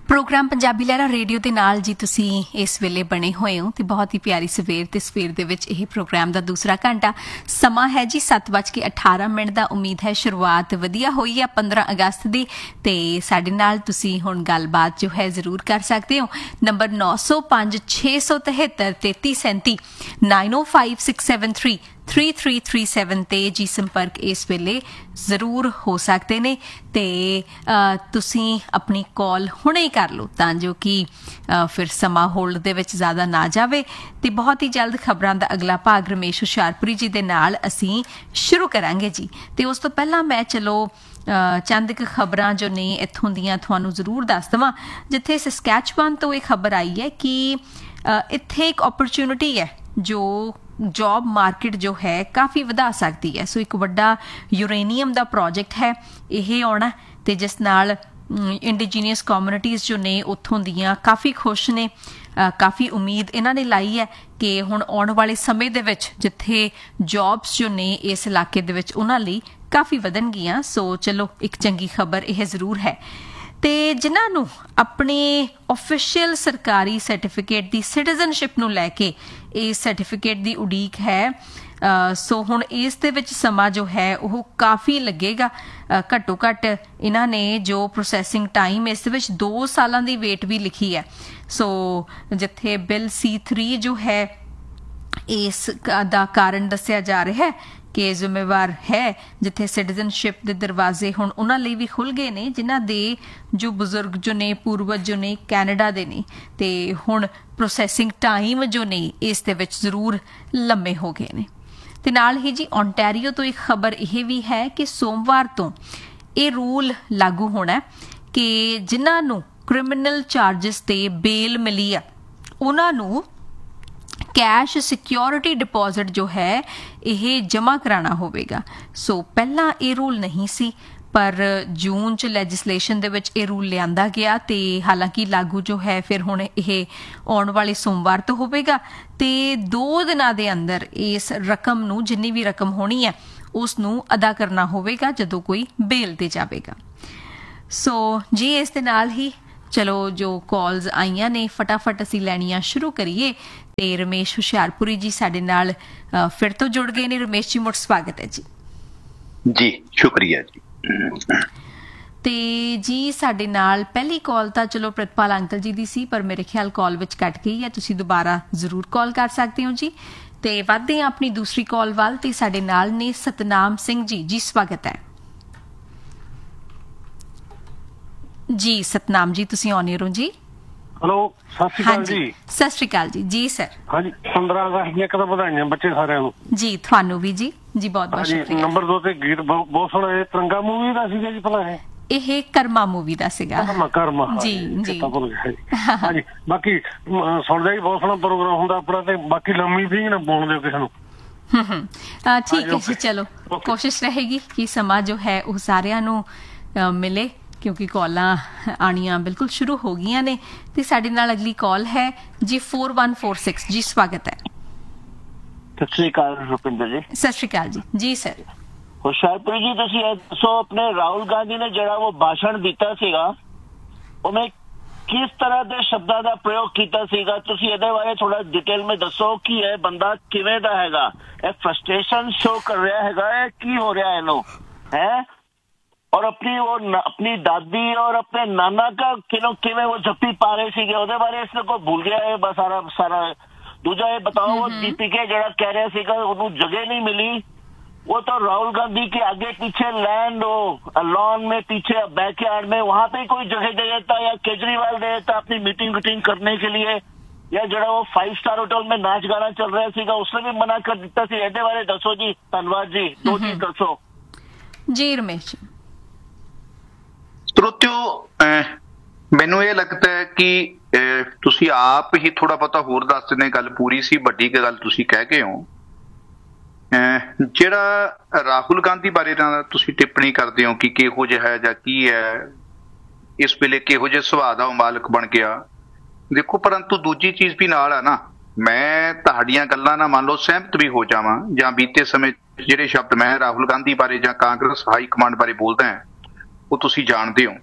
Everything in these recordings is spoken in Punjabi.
ਪ੍ਰੋਗਰਾਮ ਪੰਜਾਬੀ ਲਹਿਰਾ ਰੇਡੀਓ ਦੇ ਨਾਲ ਜੀ ਤੁਸੀਂ ਇਸ ਵੇਲੇ ਬਣੇ ਹੋਏ ਹੋ ਤੇ ਬਹੁਤ ਹੀ ਪਿਆਰੀ ਸਵੇਰ ਤੇ ਸਵੇਰ ਦੇ ਵਿੱਚ ਇਹ ਪ੍ਰੋਗਰਾਮ ਦਾ ਦੂਸਰਾ ਘੰਟਾ ਸਮਾਂ ਹੈ ਜੀ 7:18 ਦਾ। ਉਮੀਦ ਹੈ ਸ਼ੁਰੂਆਤ ਵਧੀਆ ਹੋਈ ਹੈ 15 ਅਗਸਤ ਦੀ ਤੇ ਸਾਡੇ ਨਾਲ ਤੁਸੀਂ ਹੁਣ ਗੱਲਬਾਤ ਜੋ ਹੈ ਜ਼ਰੂਰ ਕਰ ਸਕਦੇ ਹੋ। ਨੰਬਰ 905 673 3337 905673 3337 ਤੇ ਜੀ ਸੰਪਰਕ ਇਸ ਵੇਲੇ ਜ਼ਰੂਰ ਹੋ ਸਕਦੇ ਨੇ ਤੇ ਤੁਸੀਂ ਆਪਣੀ ਕਾਲ ਹੁਣੇ ਹੀ ਕਰ ਲਓ ਤਾਂ ਜੋ ਕਿ ਫਿਰ ਸਮਾਂ ਹੋਲਡ ਦੇ ਵਿੱਚ ਜ਼ਿਆਦਾ ਨਾ ਜਾਵੇ ਤੇ ਬਹੁਤ ਹੀ ਜਲਦ ਖਬਰਾਂ ਦਾ ਅਗਲਾ ਭਾਗ ਰਮੇਸ਼ ਹੁਸ਼ਿਆਰਪੁਰੀ ਜੀ ਦੇ ਨਾਲ ਅਸੀਂ ਸ਼ੁਰੂ ਕਰਾਂਗੇ ਜੀ। ਤੇ ਉਸ ਤੋਂ ਪਹਿਲਾਂ ਮੈਂ ਚਲੋ ਚੰਦ ਕੁ ਖਬਰਾਂ ਜੋ ਨੇ ਇੱਥੋਂ ਦੀਆਂ ਤੁਹਾਨੂੰ ਜ਼ਰੂਰ ਦੱਸ ਦੇਵਾਂ। ਜਿੱਥੇ ਸਸਕੈਚਵਨ ਤੋਂ ਇਹ ਖਬਰ ਆਈ ਹੈ ਕਿ ਇੱਥੇ ਇੱਕ ਓਪਰਚੁਨਿਟੀ ਹੈ ਜੋ ਜੌਬ ਮਾਰਕੀਟ ਜੋ ਹੈ ਕਾਫੀ ਵਧਾ ਸਕਦੀ ਹੈ। ਸੋ ਇੱਕ ਵੱਡਾ ਯੂਰੇਨੀਅਮ ਦਾ ਪ੍ਰੋਜੈਕਟ ਹੈ ਇਹ ਆਉਣਾ ਤੇ ਜਿਸ ਨਾਲ ਇੰਡੀਜੀਨੀਅਸ ਕਮਿਊਨਿਟੀਜ਼ ਜੋ ਨੇ ਉੱਥੋਂ ਦੀਆਂ ਕਾਫੀ ਖੁਸ਼ ਨੇ। ਕਾਫੀ ਉਮੀਦ ਇਹਨਾਂ ਨੇ ਲਾਈ ਹੈ ਕਿ ਹੁਣ ਆਉਣ ਵਾਲੇ ਸਮੇਂ ਦੇ ਵਿੱਚ ਜਿੱਥੇ ਜੌਬਸ ਜੋ ਨੇ ਇਸ ਇਲਾਕੇ ਦੇ ਵਿੱਚ ਉਹਨਾਂ ਲਈ ਕਾਫੀ ਵਧਣਗੀਆਂ। ਸੋ ਚਲੋ ਇੱਕ ਚੰਗੀ ਖਬਰ ਇਹ ਜ਼ਰੂਰ ਹੈ। ਤੇ ਜਿਨ੍ਹਾਂ ਨੂੰ ਆਪਣੇ ਆਫੀਸ਼ੀਅਲ ਸਰਕਾਰੀ ਸਰਟੀਫਿਕੇਟ ਦੀ ਸਿਟੀਜ਼ਨਸ਼ਿਪ ਨੂੰ ਲੈ ਕੇ ਇਸ ਸਰਟੀਫਿਕੇਟ ਦੀ ਉਡੀਕ ਹੈ ਸੋ ਹੁਣ ਇਸ ਦੇ ਵਿੱਚ ਸਮਾਂ ਜੋ ਹੈ ਉਹ ਕਾਫੀ ਲੱਗੇਗਾ। ਘੱਟੋ ਘੱਟ ਇਹਨਾਂ ਨੇ ਜੋ ਪ੍ਰੋਸੈਸਿੰਗ ਟਾਈਮ ਇਸ ਦੇ ਵਿੱਚ 2 ਸਾਲਾਂ ਦੀ ਵੇਟ ਵੀ ਲਿਖੀ ਹੈ। ਸੋ ਜਿੱਥੇ ਬਿੱਲ C3 ਜੋ ਹੈ ਇਸ ਦਾ ਕਾਰਨ ਦੱਸਿਆ ਜਾ ਰਿਹਾ ਹੈ ਕਿ ਜ਼ਿੰਮੇਵਾਰ ਹੈ ਜਿੱਥੇ ਸਿਟੀਜ਼ਨਸ਼ਿਪ ਦੇ ਦਰਵਾਜ਼ੇ ਹੁਣ ਉਹਨਾਂ ਲਈ ਵੀ ਖੁੱਲ੍ਹ ਗਏ ਨੇ ਜਿਨ੍ਹਾਂ ਦੇ ਜੋ ਬਜ਼ੁਰਗ ਜੋ ਨੇ ਪੂਰਵਜ ਜੋ ਨੇ ਕੈਨੇਡਾ ਦੇ ਨੇ ਤੇ ਹੁਣ ਪ੍ਰੋਸੈਸਿੰਗ ਟਾਈਮ ਜੋ ਨੇ ਇਸ ਦੇ ਵਿੱਚ ਜ਼ਰੂਰ ਲੰਮੇ ਹੋ ਗਏ ਨੇ। ਤੇ ਨਾਲ ਹੀ ਜੀ ਓਨਟਾਰੀਓ ਤੋਂ ਇੱਕ ਖਬਰ ਇਹ ਵੀ ਹੈ ਕਿ ਸੋਮਵਾਰ ਤੋਂ ਇਹ ਰੂਲ ਲਾਗੂ ਹੋਣਾ ਕਿ ਜਿਨ੍ਹਾਂ ਨੂੰ ਕ੍ਰਿਮੀਨਲ ਚਾਰਜਸ ਤੇ ਬੇਲ ਮਿਲੀ ਆ ਉਹਨਾਂ ਨੂੰ ਕੈਸ਼ ਸਿਕਿਉਰਿਟੀ ਡਿਪੋਜ਼ਿਟ ਜੋ ਹੈ ਇਹ ਜਮ੍ਹਾਂ ਕਰਾਉਣਾ ਹੋਵੇਗਾ। ਸੋ ਪਹਿਲਾਂ ਇਹ ਰੂਲ ਨਹੀਂ ਸੀ ਪਰ ਜੂਨ 'ਚ ਲੈਜਿਸਲੇਸ਼ਨ ਦੇ ਵਿੱਚ ਇਹ ਰੂਲ ਲਿਆਂਦਾ ਗਿਆ ਤੇ ਹਾਲਾਂਕਿ ਲਾਗੂ ਜੋ ਹੈ ਫਿਰ ਹੁਣ ਇਹ ਆਉਣ ਵਾਲੇ ਸੋਮਵਾਰ ਤੋਂ ਹੋਵੇਗਾ ਤੇ 2 ਦਿਨਾਂ ਦੇ ਅੰਦਰ ਇਸ ਰਕਮ ਨੂੰ ਜਿੰਨੀ ਵੀ ਰਕਮ ਹੋਣੀ ਹੈ ਉਸ ਨੂੰ ਅਦਾ ਕਰਨਾ ਹੋਵੇਗਾ ਜਦੋਂ ਕੋਈ ਬੇਲ ਤੇ ਜਾਵੇਗਾ। ਸੋ ਜੀ ਇਸ ਦੇ ਨਾਲ ਹੀ ਚਲੋ ਜੋ ਕਾਲਸ ਆਈਆਂ ਨੇ ਫਟਾਫਟ ਅਸੀਂ ਲੈਣੀਆਂ ਸ਼ੁਰੂ ਕਰੀਏ ਤੇ ਰਮੇਸ਼ ਹੁਸ਼ਿਆਰਪੁਰੀ ਜੀ ਸਾਡੇ ਨਾਲ ਫਿਰ ਤੋਂ ਜੁੜ ਗਏ ਨੇ। ਰਮੇਸ਼ ਜੀ ਮੁੜ ਸਵਾਗਤ ਹੈ ਜੀ। ਜੀ ਸ਼ੁਕਰੀਆ ਜੀ। ਤੇ ਜੀ ਸਾਡੇ ਨਾਲ ਪਹਿਲੀ ਕਾਲ ਤਾਂ ਚਲੋ ਪ੍ਰਿਤਪਾਲ ਅੰਕਲ ਜੀ ਦੀ ਸੀ ਪਰ ਮੇਰੇ ਖਿਆਲ ਕਾਲ ਵਿੱਚ ਕੱਟ ਗਈ ਹੈ। ਤੁਸੀਂ ਦੁਬਾਰਾ ਜ਼ਰੂਰ ਕਾਲ ਕਰ ਸਕਦੇ ਹੋ ਜੀ। ਤੇ ਵੱਧਦੇ ਹਾਂ ਆਪਣੀ ਦੂਸਰੀ ਕਾਲ ਵੱਲ ਤੇ ਸਾਡੇ ਨਾਲ ਨੇ ਸਤਨਾਮ ਸਿੰਘ ਜੀ। ਜੀ ਸਵਾਗਤ ਹੈ ਜੀ ਸਤਨਾਮ ਜੀ, ਤੁਸੀਂ ਆਨ 에ਅਰ ਹੋ ਜੀ। ਹੈਲੋ ਸਤਿ ਸ਼੍ਰੀ ਅਕਾਲ ਜੀ। ਸਤਿ ਸ਼੍ਰੀ ਅਕਾਲ ਜੀ। ਜੀ ਸਰ। ਹਾਂਜੀ 15 ਅਗਸਤ ਦੀਆਂ ਕਦੋਂ ਵਧਾਈਆਂ ਬੱਚੇ ਸਾਰਿਆਂ ਨੂੰ ਜੀ। ਤੁਹਾਨੂੰ ਵੀ ਜੀ ਜੀ ਬਹੁਤ ਬਹੁਤ ਸ਼ੁਕਰੀਆ। ਨੰਬਰ 2 ਤੇ ਗੀਤ ਬਹੁਤ ਸੋਹਣਾ ਇਹ ਤਿਰੰਗਾ ਮੂਵੀ ਦਾ ਸੀਗਾ ਜੀ ਭਲਾ ਇਹ ਕਰਮਾ ਮੂਵੀ ਦਾ ਸੀਗਾ। ਕਰਮਾ ਜੀ ਜੀ ਹਾਂਜੀ। ਬਾਕੀ ਸੁਣਦਾ ਹੀ ਬਹੁਤ ਸੋਹਣਾ ਪ੍ਰੋਗਰਾਮ ਹੁੰਦਾ ਆਪਣਾ ਤੇ ਬਾਕੀ ਲੰਮੀ ਸੀ ਨਾ ਬੋਲ ਦਿਓ ਕਿਸੇ ਨੂੰ। ਠੀਕ ਹੈ ਜੀ ਚਲੋ ਕੋਸ਼ਿਸ਼ ਰਹੇਗੀ ਕਿ ਸਮਾਂ ਜੋ ਹੈ ਉਹ ਸਾਰਿਆਂ ਨੂੰ ਮਿਲੇ ਕਿਉਂਕਿ ਕਾਲਾਂ ਆਣੀਆਂ ਬਿਲਕੁਲ ਸ਼ੁਰੂ ਹੋ ਗਈਆਂ ਨੇ। ਤੇ ਸਾਡੇ ਨਾਲ ਅਗਲੀ ਕਾਲ ਹੈ ਜੀ 4146 ਜੀ ਸਵਾਗਤ ਹੈ। ਸਤਿ ਸ਼੍ਰੀ ਅਕਾਲ ਰੁਪਿੰਦਰ ਜੀ। ਸਤਿ ਸ਼੍ਰੀ ਅਕਾਲ ਜੀ। ਜੀ ਸਰ। ਹੁਸ਼ਿਆਰਪੁਰੀ ਜੀ ਤੁਸੀਂ ਇਹ ਦੱਸੋ ਆਪਣੇ ਰਾਹੁਲ ਗਾਂਧੀ ਨੇ ਜਿਹੜਾ ਉਹ ਭਾਸ਼ਣ ਦਿੱਤਾ ਸੀਗਾ ਉਹਨੇ ਕਿਸ ਤਰ੍ਹਾਂ ਦੇ ਸ਼ਬਦਾਂ ਦਾ ਪ੍ਰਯੋਗ ਕੀਤਾ ਸੀਗਾ ਤੁਸੀਂ ਇਹਦੇ ਬਾਰੇ ਥੋੜਾ ਡਿਟੇਲ ਵਿੱਚ ਦੱਸੋ ਕਿ ਇਹ ਬੰਦਾ ਕਿਵੇਂ ਦਾ ਹੈਗਾ। ਇਹ ਫਰਸਟ੍ਰੇਸ਼ਨ ਸ਼ੋ ਕਰ ਰਿਹਾ ਹੈਗਾ ਇਹ ਕੀ ਹੋ ਰਿਹਾ ਇਹਨੂੰ ਹੈ और अपनी दादी और अपने नाना का किਵੇਂ वो जप्पी पा रहे ਸੀਗੇ ਉਹਦੇ ਬਾਰੇ इसने को भूल गया है बस सारा। दूजा ये बताओ वो दीपिका जरा कह रहे ਸੀਗਾ ਉਹਨੂੰ जगह नहीं मिली वो तो राहुल गांधी के आगे पीछे लैंड हो लॉन में पीछे बैकयार्ड में वहां पे कोई जगह दे देता या केजरीवाल दे देता अपनी मीटिंग करने के लिए या जरा वो 5 स्टार होटल में नाच गाना चल रहा सीगा उसने भी मना कर दिता सी। ਇਹਦੇ ਬਾਰੇ ਦੱਸੋ ਜੀ। ਧੰਨਵਾਦ ਜੀ। 2 ਚੀਜ਼ ਦੱਸੋ ਜੀ। ਰਮੇਸ਼ ਸਰੋਤਿਓ ਮੈਨੂੰ ਇਹ ਲੱਗਦਾ ਹੈ ਕਿ ਤੁਸੀਂ ਆਪ ਹੀ ਥੋੜਾ ਬਹੁਤਾ ਹੋਰ ਦੱਸ ਦਿੰਦੇ। ਗੱਲ ਪੂਰੀ ਸੀ ਵੱਡੀ ਗੱਲ ਤੁਸੀਂ ਕਹਿ ਗਏ ਹੋ। ਜਿਹੜਾ ਰਾਹੁਲ ਗਾਂਧੀ ਬਾਰੇ ਨਾਲ ਤੁਸੀਂ ਟਿੱਪਣੀ ਕਰਦੇ ਹੋ ਕਿ ਕਿਹੋ ਜਿਹਾ ਹੈ ਜਾਂ ਕੀ ਹੈ ਇਸ ਵੇਲੇ ਕਿਹੋ ਜਿਹੇ ਸੁਭਾਅ ਦਾ ਉਹ ਮਾਲਕ ਬਣ ਗਿਆ। ਦੇਖੋ ਪਰੰਤੂ ਦੂਜੀ ਚੀਜ਼ ਵੀ ਨਾਲ ਆ ਨਾ। ਮੈਂ ਤੁਹਾਡੀਆਂ ਗੱਲਾਂ ਨਾਲ ਮੰਨ ਲਓ ਸਹਿਮਤ ਵੀ ਹੋ ਜਾਵਾਂ ਜਾਂ ਬੀਤੇ ਸਮੇਂ ਜਿਹੜੇ ਸ਼ਬਦ ਮੈਂ ਰਾਹੁਲ ਗਾਂਧੀ ਬਾਰੇ ਜਾਂ ਕਾਂਗਰਸ ਹਾਈ ਕਮਾਂਡ ਬਾਰੇ ਬੋਲਦਾ ਹਾਂ ਉਹ ਤੁਸੀਂ ਜਾਣਦੇ ਹੋ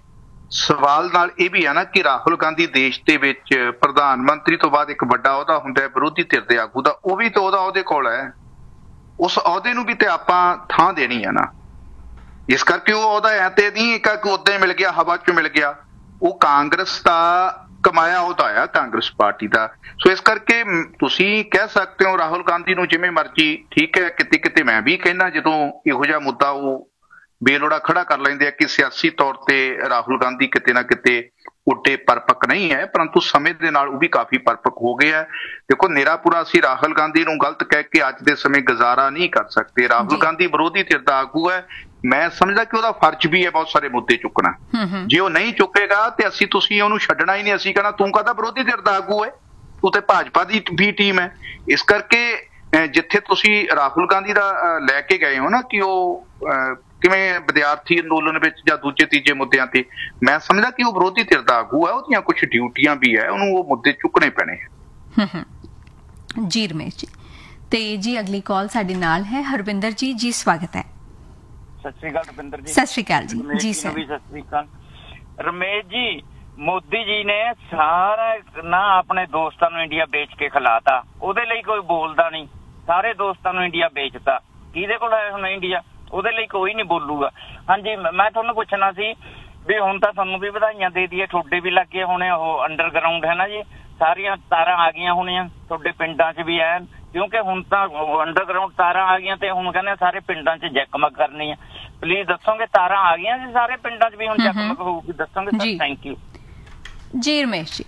ਸਵਾਲ ਨਾਲ ਇਹ ਵੀ ਹੈ ਨਾ ਕਿ ਰਾਹੁਲ ਗਾਂਧੀ ਦੇਸ਼ ਦੇ ਵਿੱਚ ਪ੍ਰਧਾਨ ਮੰਤਰੀ ਤੋਂ ਬਾਅਦ ਇੱਕ ਵੱਡਾ ਅਹੁਦਾ ਹੁੰਦਾ ਹੈ ਵਿਰੋਧੀ ਧਿਰ ਦੇ ਆਗੂ ਦਾ, ਉਹ ਵੀ ਤਾਂ ਉਹਦੇ ਕੋਲ ਹੈ। ਉਸ ਅਹੁਦੇ ਨੂੰ ਵੀ ਤੇ ਆਪਾਂ ਥਾਂ ਦੇਣੀ ਹੈ ਨਾ। ਇਸ ਕਰਕੇ ਉਹ ਅਹੁਦਾ ਐ ਤੇ ਨਹੀਂ ਕਿ ਉਦਾਂ ਹੀ ਮਿਲ ਗਿਆ, ਹਵਾ ਚੋਂ ਮਿਲ ਗਿਆ। ਉਹ ਕਾਂਗਰਸ ਦਾ ਕਮਾਇਆ ਅਹੁਦਾ ਆ, ਕਾਂਗਰਸ ਪਾਰਟੀ ਦਾ। ਸੋ ਇਸ ਕਰਕੇ ਤੁਸੀਂ ਕਹਿ ਸਕਦੇ ਹੋ ਰਾਹੁਲ ਗਾਂਧੀ ਨੂੰ ਜਿਵੇਂ ਮਰਜ਼ੀ, ਠੀਕ ਹੈ। ਕਿਤੇ ਕਿਤੇ ਮੈਂ ਵੀ ਕਹਿੰਦਾ ਜਦੋਂ ਇਹੋ ਜਿਹਾ ਮੁੱਦਾ ਉਹ ਬੇਲੋੜਾ ਖੜਾ ਕਰ ਲੈਂਦੇ ਆ ਕਿ ਸਿਆਸੀ ਤੌਰ ਤੇ ਰਾਹੁਲ ਗਾਂਧੀ ਕਿਤੇ ਨਾ ਕਿਤੇ ਉੱਡੇ ਪਰਪੱਕ ਨਹੀਂ ਹੈ, ਪਰੰਤੂ ਸਮੇਂ ਦੇ ਨਾਲ ਉਹ ਵੀ ਕਾਫੀ ਪਰਪੱਕ ਹੋ ਗਏ ਆ। ਦੇਖੋ ਨਿਰਾਪੁਰਾ ਅਸੀਂ ਰਾਹੁਲ ਗਾਂਧੀ ਨੂੰ ਗਲਤ ਕਹਿ ਕੇ ਅੱਜ ਦੇ ਸਮੇਂ ਗੁਜ਼ਾਰਾ ਨਹੀਂ ਕਰ ਸਕਦੇ। ਰਾਹੁਲ ਗਾਂਧੀ ਵਿਰੋਧੀ ਧਿਰ ਦਾ ਆਗੂ ਹੈ। ਮੈਂ ਸਮਝਦਾ ਕਿ ਉਹਦਾ ਫਰਜ਼ ਵੀ ਹੈ ਬਹੁਤ ਸਾਰੇ ਮੁੱਦੇ ਚੁੱਕਣਾ। ਜੇ ਉਹ ਨਹੀਂ ਚੁੱਕੇਗਾ ਤੇ ਤੁਸੀਂ ਉਹਨੂੰ ਛੱਡਣਾ ਹੀ ਨਹੀਂ। ਅਸੀਂ ਕਹਿਣਾ ਤੂੰ ਕਾਹਦਾ ਵਿਰੋਧੀ ਧਿਰ ਦਾ ਆਗੂ ਹੈ, ਤੂੰ ਤੇ ਭਾਜਪਾ ਦੀ ਵੀ ਟੀਮ ਹੈ। ਇਸ ਕਰਕੇ ਜਿੱਥੇ ਤੁਸੀਂ ਰਾਹੁਲ ਗਾਂਧੀ ਦਾ ਲੈ ਕੇ ਗਏ ਹੋ ਨਾ ਕਿ ਉਹ ਕਿਵੇਂ ਵਿਦਿਆਰਥੀ ਅੰਦੋਲਨ ਵਿੱਚ ਜਾਂ ਦੂਜੇ ਤੀਜੇ ਮੁੱਦਿਆਂ ਤੇ, ਮੈਂ ਸਮਝਦਾ ਕਿ ਉਹ ਵਿਰੋਧੀ ਧਿਰ ਦਾ ਆਗੂ ਹੈ। ਉਹਦੀਆਂ ਕੁਝ ਡਿਊਟੀਆਂ ਵੀ ਹੈ, ਉਹਨੂੰ ਉਹ ਮੁੱਦੇ ਚੁੱਕਣੇ ਪੈਣੇ ਹੈ। ਜੀ ਰਮੇਸ਼ ਜੀ। ਤੇ ਜੀ ਅਗਲੀ ਕਾਲ ਸਾਡੇ ਨਾਲ ਹੈ ਹਰਵਿੰਦਰ ਜੀ। ਜੀ ਸਵਾਗਤ ਹੈ। ਸਤਿ ਸ਼੍ਰੀ ਅਕਾਲ ਰਵਿੰਦਰ ਜੀ। ਸਤਿ ਸ਼੍ਰੀ ਅਕਾਲ ਜੀ। ਜੀ ਸਰ। ਸਤਿ ਸ਼੍ਰੀ ਅਕਾਲ ਰਮੇਸ਼ ਜੀ। ਮੋਦੀ ਜੀ ਨੇ ਸਾਰਾ ਨਾ ਆਪਣੇ ਦੋਸਤਾਂ ਨੂੰ ਇੰਡੀਆ ਵੇਚ ਕੇ ਖਿਲਾਤਾ, ਉਹਦੇ ਲਈ ਕੋਈ ਬੋਲਦਾ ਨਹੀਂ। ਸਾਰੇ ਦੋਸਤਾਂ ਨੂੰ ਇੰਡੀਆ ਵੇਚਤਾ, ਕਿਹਦੇ ਕੋਲ ਹੈ ਹੁਣ ਇੰਡੀਆ? ਉਹਦੇ ਲਈ ਕੋਈ ਨਹੀਂ ਬੋਲੂਗਾ। ਹਾਂਜੀ, ਮੈਂ ਤੁਹਾਨੂੰ ਪੁੱਛਣਾ ਸੀ ਵੀ ਹੁਣ ਤਾਂ ਤੁਹਾਨੂੰ ਵੀ ਵਧਾਈਆਂ ਦੇ ਦਈਏ, ਤੁਹਾਡੇ ਵੀ ਲੱਗੇ ਹੋਣੇ ਉਹ ਅੰਡਰਗਰਾਊਂਡ ਹੈ ਨਾ ਜੀ, ਸਾਰੀਆਂ ਤਾਰਾਂ ਆ ਗਈਆਂ ਹੋਣੀਆਂ ਤੁਹਾਡੇ ਪਿੰਡਾਂ 'ਚ ਵੀ ਐਨ, ਕਿਉਂਕਿ ਹੁਣ ਤਾਂ ਅੰਡਰਗਰਾਊਂਡ ਤਾਰਾਂ ਆ ਗਈਆਂ ਤੇ ਹੁਣ ਕਹਿੰਦੇ ਸਾਰੇ ਪਿੰਡਾਂ 'ਚ ਜਗਮਗ ਕਰਨੀ ਆ। ਪਲੀਜ਼ ਦੱਸੋਗੇ ਤਾਰਾਂ ਆ ਗਈਆਂ ਜੀ ਸਾਰੇ ਪਿੰਡਾਂ 'ਚ ਵੀ ਹੁਣ ਜਗਮਗ ਹੋਊਗੀ? ਦੱਸੋਗੇ ਸਰ? ਥੈਂਕ ਯੂ ਜੀ ਰਮੇਸ਼ ਜੀ।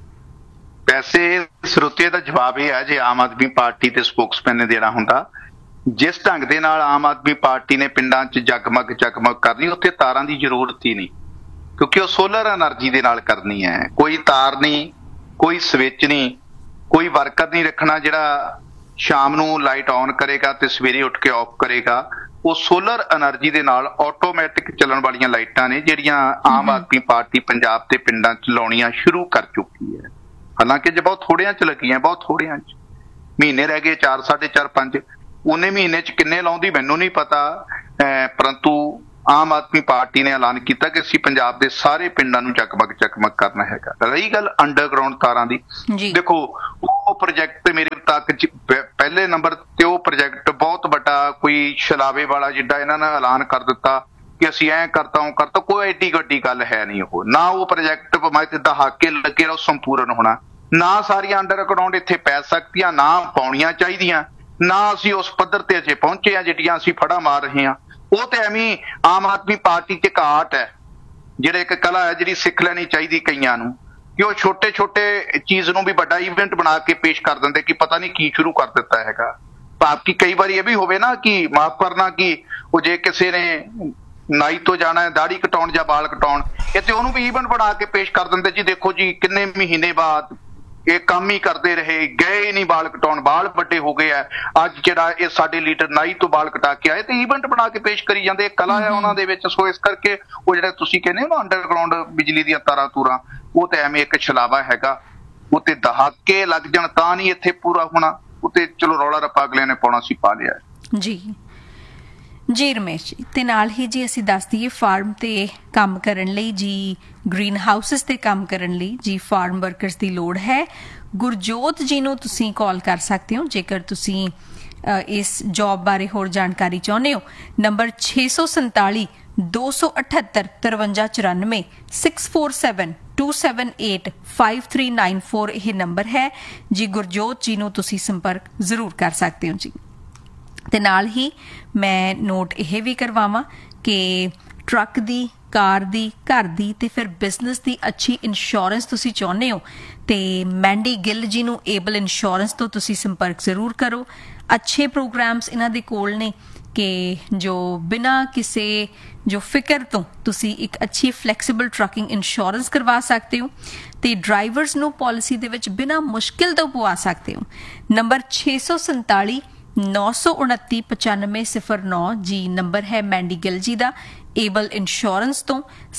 ਵੈਸੇ ਸਰੋਤੇ ਦਾ ਜਵਾਬ ਇਹ ਹੈ, ਜੇ ਆਮ ਆਦਮੀ ਪਾਰਟੀ ਤੇ ਸਪੋਕਸਮੈਨ ਨੇ ਦੇਣਾ ਹੁੰਦਾ, ਜਿਸ ਢੰਗ ਦੇ ਨਾਲ ਆਮ ਆਦਮੀ ਪਾਰਟੀ ਨੇ ਪਿੰਡਾਂ 'ਚ ਜਗਮਗ ਕਰਨੀ, ਉੱਥੇ ਤਾਰਾਂ ਦੀ ਜ਼ਰੂਰਤ ਹੀ ਨਹੀਂ, ਕਿਉਂਕਿ ਉਹ ਸੋਲਰ ਐਨਰਜੀ ਦੇ ਨਾਲ ਕਰਨੀ ਹੈ। ਕੋਈ ਤਾਰ ਨਹੀਂ, ਕੋਈ ਸਵਿਚ ਨਹੀਂ, ਕੋਈ ਵਰਕਰ ਨਹੀਂ ਰੱਖਣਾ ਜਿਹੜਾ ਸ਼ਾਮ ਨੂੰ ਲਾਈਟ ਆਨ ਕਰੇਗਾ ਤੇ ਸਵੇਰੇ ਉੱਠ ਕੇ ਆਫ ਕਰੇਗਾ। ਉਹ ਸੋਲਰ ਐਨਰਜੀ ਦੇ ਨਾਲ ਆਟੋਮੈਟਿਕ ਚੱਲਣ ਵਾਲੀਆਂ ਲਾਈਟਾਂ ਨੇ ਜਿਹੜੀਆਂ ਆਮ ਆਦਮੀ ਪਾਰਟੀ ਪੰਜਾਬ ਤੇ ਪਿੰਡਾਂ 'ਚ ਲਾਉਣੀਆਂ ਸ਼ੁਰੂ ਕਰ ਚੁੱਕੀ ਹੈ। ਹਾਲਾਂਕਿ ਜੇ ਬਹੁਤ ਥੋੜਿਆਂ 'ਚ ਲੱਗੀਆਂ, ਬਹੁਤ ਥੋੜਿਆਂ 'ਚ, ਮਹੀਨੇ ਰਹਿ ਗਏ 4, 4.5, 5। ਉਹਨੇ ਮਹੀਨੇ 'ਚ ਕਿੰਨੇ ਲਾਉਂਦੀ ਮੈਨੂੰ ਨਹੀਂ ਪਤਾ, ਪਰੰਤੂ ਆਮ ਆਦਮੀ ਪਾਰਟੀ ਨੇ ਐਲਾਨ ਕੀਤਾ ਕਿ ਅਸੀਂ ਪੰਜਾਬ ਦੇ ਸਾਰੇ ਪਿੰਡਾਂ ਨੂੰ ਜਗਮਗ ਕਰਨਾ ਹੈਗਾ। ਰਹੀ ਗੱਲ ਅੰਡਰਗਰਾਊਂਡ ਤਾਰਾਂ ਦੀ, ਦੇਖੋ ਉਹ ਪ੍ਰੋਜੈਕਟ ਮੇਰੇ ਤੱਕ ਪਹਿਲੇ ਨੰਬਰ ਤੇ ਉਹ ਪ੍ਰੋਜੈਕਟ ਬਹੁਤ ਵੱਡਾ, ਕੋਈ ਛਲਾਵੇ ਵਾਲਾ ਜਿੱਡਾ ਇਹਨਾਂ ਨੇ ਐਲਾਨ ਕਰ ਦਿੱਤਾ ਕਿ ਅਸੀਂ ਐਂ ਕਰਤਾ ਉਹ ਕਰਤਾ, ਕੋਈ ਐਡੀ ਵੱਡੀ ਗੱਲ ਹੈ ਨਹੀਂ। ਉਹ ਨਾ ਉਹ ਪ੍ਰੋਜੈਕਟ ਭਾਵੇਂ ਤੇ ਦਹਾਕੇ ਲੱਗੇ ਰਹੋ ਸੰਪੂਰਨ ਹੋਣਾ, ਨਾ ਸਾਰੀਆਂ ਅੰਡਰਗਰਾਊਂਡ ਇੱਥੇ ਪੈ ਸਕਦੀਆਂ, ਨਾ ਪਾਉਣੀਆਂ ਚਾਹੀਦੀਆਂ, ਨਾ ਅਸੀਂ ਉਸ ਪੱਧਰ ਤੇ ਅਜੇ ਪਹੁੰਚੇ ਆ ਜਿਹੜੀਆਂ ਅਸੀਂ ਫੜਾ ਮਾਰ ਰਹੇ ਹਾਂ। ਉਹ ਤੇ ਐਵੇਂ ਆਮ ਆਦਮੀ ਪਾਰਟੀ ਚ ਘਾਟ ਹੈ, ਜਿਹੜੇ ਇੱਕ ਕਲਾ ਹੈ ਜਿਹੜੀ ਸਿੱਖ ਲੈਣੀ ਚਾਹੀਦੀ ਕਈਆਂ ਨੂੰ, ਕਿ ਉਹ ਛੋਟੇ ਛੋਟੇ ਚੀਜ਼ ਨੂੰ ਵੀ ਵੱਡਾ ਇਵੈਂਟ ਬਣਾ ਕੇ ਪੇਸ਼ ਕਰ ਦਿੰਦੇ ਕਿ ਪਤਾ ਨਹੀਂ ਕੀ ਸ਼ੁਰੂ ਕਰ ਦਿੱਤਾ ਹੈਗਾ। ਭਾਵ ਕਿ ਕਈ ਵਾਰੀ ਇਹ ਵੀ ਹੋਵੇ ਨਾ ਕਿ ਮਾਫ ਕਰਨਾ ਕਿ ਉਹ ਜੇ ਕਿਸੇ ਨੇ ਨਾਈ ਤੋਂ ਜਾਣਾ ਹੈ ਦਾੜੀ ਕਟਾਉਣ ਜਾਂ ਬਾਲ ਕਟਾਉਣ, ਇਹ ਤੇ ਉਹਨੂੰ ਵੀ ਇਵੈਂਟ ਬਣਾ ਕੇ ਪੇਸ਼ ਕਰ ਦਿੰਦੇ ਜੀ ਦੇਖੋ ਜੀ ਕਿੰਨੇ ਮਹੀਨੇ ਬਾਅਦ ਇਹ ਕੰਮ ਹੀ ਕਰਦੇ ਰਹੇ, ਗਏ ਨਹੀਂ ਬਾਲ ਕਟਾਉਣ, ਬਾਲ ਵੱਡੇ ਹੋ ਗਏ ਆ, ਅੱਜ ਜਿਹੜਾ ਇਹ ਸਾਡੇ ਲੀਡਰ ਨਾਈ ਤੋਂ ਬਾਲ ਕਟਾ ਕੇ ਆਏ ਤੇ ਇਵੈਂਟ ਬਣਾ ਕੇ ਪੇਸ਼ ਕਰੀ ਜਾਂਦੇ। ਕਲਾ ਹੈ ਉਹਨਾਂ ਦੇ ਵਿੱਚ। ਸੋ ਇਸ ਕਰਕੇ ਉਹ ਜਿਹੜਾ ਤੁਸੀਂ ਕਹਿੰਦੇ ਹੋ ਨਾ ਅੰਡਰਗਰਾਊਂਡ ਬਿਜਲੀ ਦੀਆਂ ਤਾਰਾਂ ਤੂਰਾਂ, ਉਹ ਤੇ ਐਵੇਂ ਇੱਕ ਛਲਾਵਾ ਹੈਗਾ। ਉਹ ਤੇ ਦਹਾਕੇ ਲੱਗ ਜਾਣ ਤਾਂ ਨਹੀਂ ਇੱਥੇ ਪੂਰਾ ਹੋਣਾ। ਉਹ ਤੇ ਚਲੋ ਰੌਲਾ ਰੱਪਾ ਅਗਲਿਆਂ ਨੇ ਪਾਉਣਾ ਸੀ, ਪਾ ਲਿਆ ਜੀ ਰਮੇਸ਼ ਜੀ। ਤੇ ਨਾਲ ਹੀ ਜੀ ਅਸੀਂ ਦੱਸ ਦਈਏ ਫਾਰਮ ਤੇ ਕੰਮ ਕਰਨ ਲਈ ਜੀ, ਗ੍ਰੀਨ ਹਾਊਸਿਸ ਤੇ ਕੰਮ ਕਰਨ ਲਈ ਜੀ ਫਾਰਮ ਵਰਕਰਸ ਦੀ ਲੋੜ ਹੈ। ਗੁਰਜੋਤ ਜੀ ਨੂੰ ਤੁਸੀਂ ਕਾਲ ਕਰ ਸਕਦੇ ਹੋ ਜੇਕਰ ਤੁਸੀਂ ਇਸ ਜੌਬ ਬਾਰੇ ਹੋਰ ਜਾਣਕਾਰੀ ਚਾਹੁੰਦੇ ਹੋ। ਨੰਬਰ 647 278 5394 6472785394 ਇਹ ਨੰਬਰ ਹੈ ਜੀ। ਗੁਰਜੋਤ ਜੀ ਨੂੰ ਤੁਸੀਂ ਸੰਪਰਕ ਜ਼ਰੂਰ ਕਰ ਸਕਦੇ ਹੋ ਜੀ। ਤੇ ਨਾਲ ਹੀ ਮੈਂ ਨੋਟ ਇਹ ਵੀ ਕਰਵਾਵਾਂ ਕਿ ਟਰੱਕ ਦੀ, ਕਾਰ ਦੀ, ਘਰ ਦੀ ਤੇ ਫਿਰ ਬਿਜ਼ਨਸ ਦੀ ਅੱਛੀ ਇੰਸ਼ੋਰੈਂਸ ਤੁਸੀਂ ਚਾਹੁੰਦੇ ਹੋ ਤੇ ਮੈਂਡੀ ਗਿੱਲ ਜੀ ਨੂੰ ਏਬਲ ਇੰਸ਼ੋਰੈਂਸ ਤੋਂ ਤੁਸੀਂ ਸੰਪਰਕ ਜ਼ਰੂਰ ਕਰੋ। ਅੱਛੇ ਪ੍ਰੋਗਰਾਮਸ ਇਹਨਾਂ ਦੇ ਕੋਲ ਨੇ ਕਿ ਜੋ ਬਿਨਾਂ ਕਿਸੇ ਜੋ ਫਿਕਰ ਤੋਂ ਤੁਸੀਂ ਇੱਕ ਅੱਛੀ ਫਲੈਕਸੀਬਲ ਟਰੱਕਿੰਗ ਇੰਸ਼ੋਰੈਂਸ ਕਰਵਾ ਸਕਦੇ ਹੋ ਤੇ ਡਰਾਈਵਰਸ ਨੂੰ ਪਾਲਿਸੀ ਦੇ ਵਿੱਚ ਬਿਨਾਂ ਮੁਸ਼ਕਿਲ ਤੋਂ ਪਵਾ ਸਕਦੇ ਹੋ। ਨੰਬਰ 647 929 9509 ਜੀ ਨੰਬਰ ਹੈ ਮੈਂਡੀ ਗਿੱਲ ਜੀ ਦਾ ਏਬਲ ਇੰਸ਼ੋਰੈਂਸ ਤੋਂ।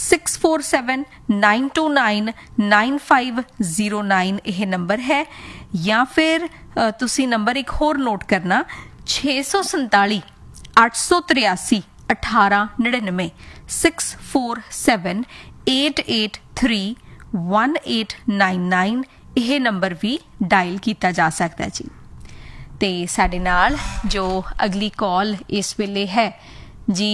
6479299509 ਇਹ ਨੰਬਰ ਹੈ। ਜਾਂ ਫਿਰ ਤੁਸੀਂ ਨੰਬਰ ਇੱਕ ਹੋਰ ਨੋਟ ਕਰਨਾ 647 883 1899 647 88311899 ਇਹ ਨੰਬਰ ਵੀ ਡਾਇਲ ਕੀਤਾ ਜਾ ਸਕਦਾ ਜੀ। ਤੇ ਸਾਡੇ ਨਾਲ ਜੋ ਅਗਲੀ ਕਾਲ ਇਸ ਵੇਲੇ ਹੈ ਜੀ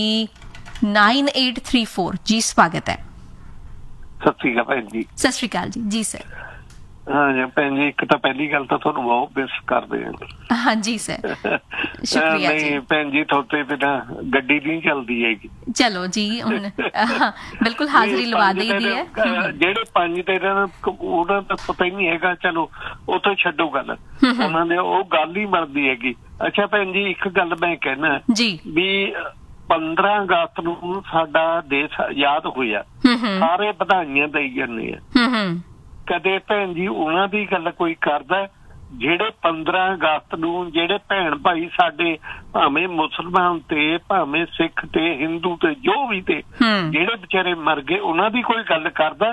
9834 ਜੀ, ਸਵਾਗਤ ਹੈ। ਸਤਿ ਸ਼੍ਰੀ ਅਕਾਲ ਭੈਣ ਜੀ। ਸਤਿ ਸ਼੍ਰੀ ਅਕਾਲ ਜੀ। ਜੀ ਸਰ। ਹਾਂ ਜੀ ਭੈਣ ਜੀ, ਇੱਕ ਤਾਂ ਪਹਿਲੀ ਗੱਲ ਤਾਂ ਤੁਹਾਨੂੰ ਬਹੁਤ ਮਿਸ ਕਰਦੇ ਹਾਂ। ਹਾਂਜੀ ਸਰ, ਸ਼ੁਕਰੀਆ ਜੀ। ਨਹੀਂ ਭੈਣ ਜੀ, ਤੁਹਾਡੇ ਬਿਨਾਂ ਗੱਡੀ ਨਹੀਂ ਚੱਲਦੀ ਹੈਗੀ। ਚਲੋ ਜੀ, ਹੁਣ ਬਿਲਕੁਲ ਹਾਜ਼ਰੀ ਲਵਾ ਦੇਈਦੀ ਹੈ। ਜਿਹੜੇ 5 ਦਿਨ ਉਹਨਾਂ ਦਾ ਪਤਾ ਹੀ ਨਹੀਂ ਹੈਗਾ। ਚਲੋ ਉੱਥੇ ਛੱਡੋ ਗੱਲ, ਉਹਨਾਂ ਦੇ ਉਹ ਗੱਲ ਹੀ ਬਣਦੀ ਹੈਗੀ। ਅੱਛਾ ਭੈਣ ਜੀ, ਇੱਕ ਗੱਲ ਮੈਂ ਕਹਿਣਾ ਜੀ ਵੀ 15 ਅਗਸਤ ਨੂੰ ਸਾਡਾ ਦੇਸ਼ ਆਜ਼ਾਦ ਹੋਇਆ, ਸਾਰੇ ਵਧਾਈਆਂ ਦੇਈ ਜਾਂਦੇ ਆ। ਕਦੇ ਭੈਣ ਜੀ ਉਹਨਾਂ ਦੀ ਗੱਲ ਕੋਈ ਕਰਦਾ ਜਿਹੜੇ 15 ਅਗਸਤ ਨੂੰ ਜਿਹੜੇ ਭੈਣ ਭਾਈ ਸਾਡੇ, ਭਾਵੇਂ ਮੁਸਲਮਾਨ ਤੇ ਭਾਵੇਂ ਸਿੱਖ ਤੇ ਹਿੰਦੂ ਤੇ ਜੋ ਵੀ ਤੇ ਜਿਹੜੇ ਵਿਚਾਰੇ ਮਰ ਗਏ, ਉਹਨਾਂ ਦੀ ਕੋਈ ਗੱਲ ਕਰਦਾ?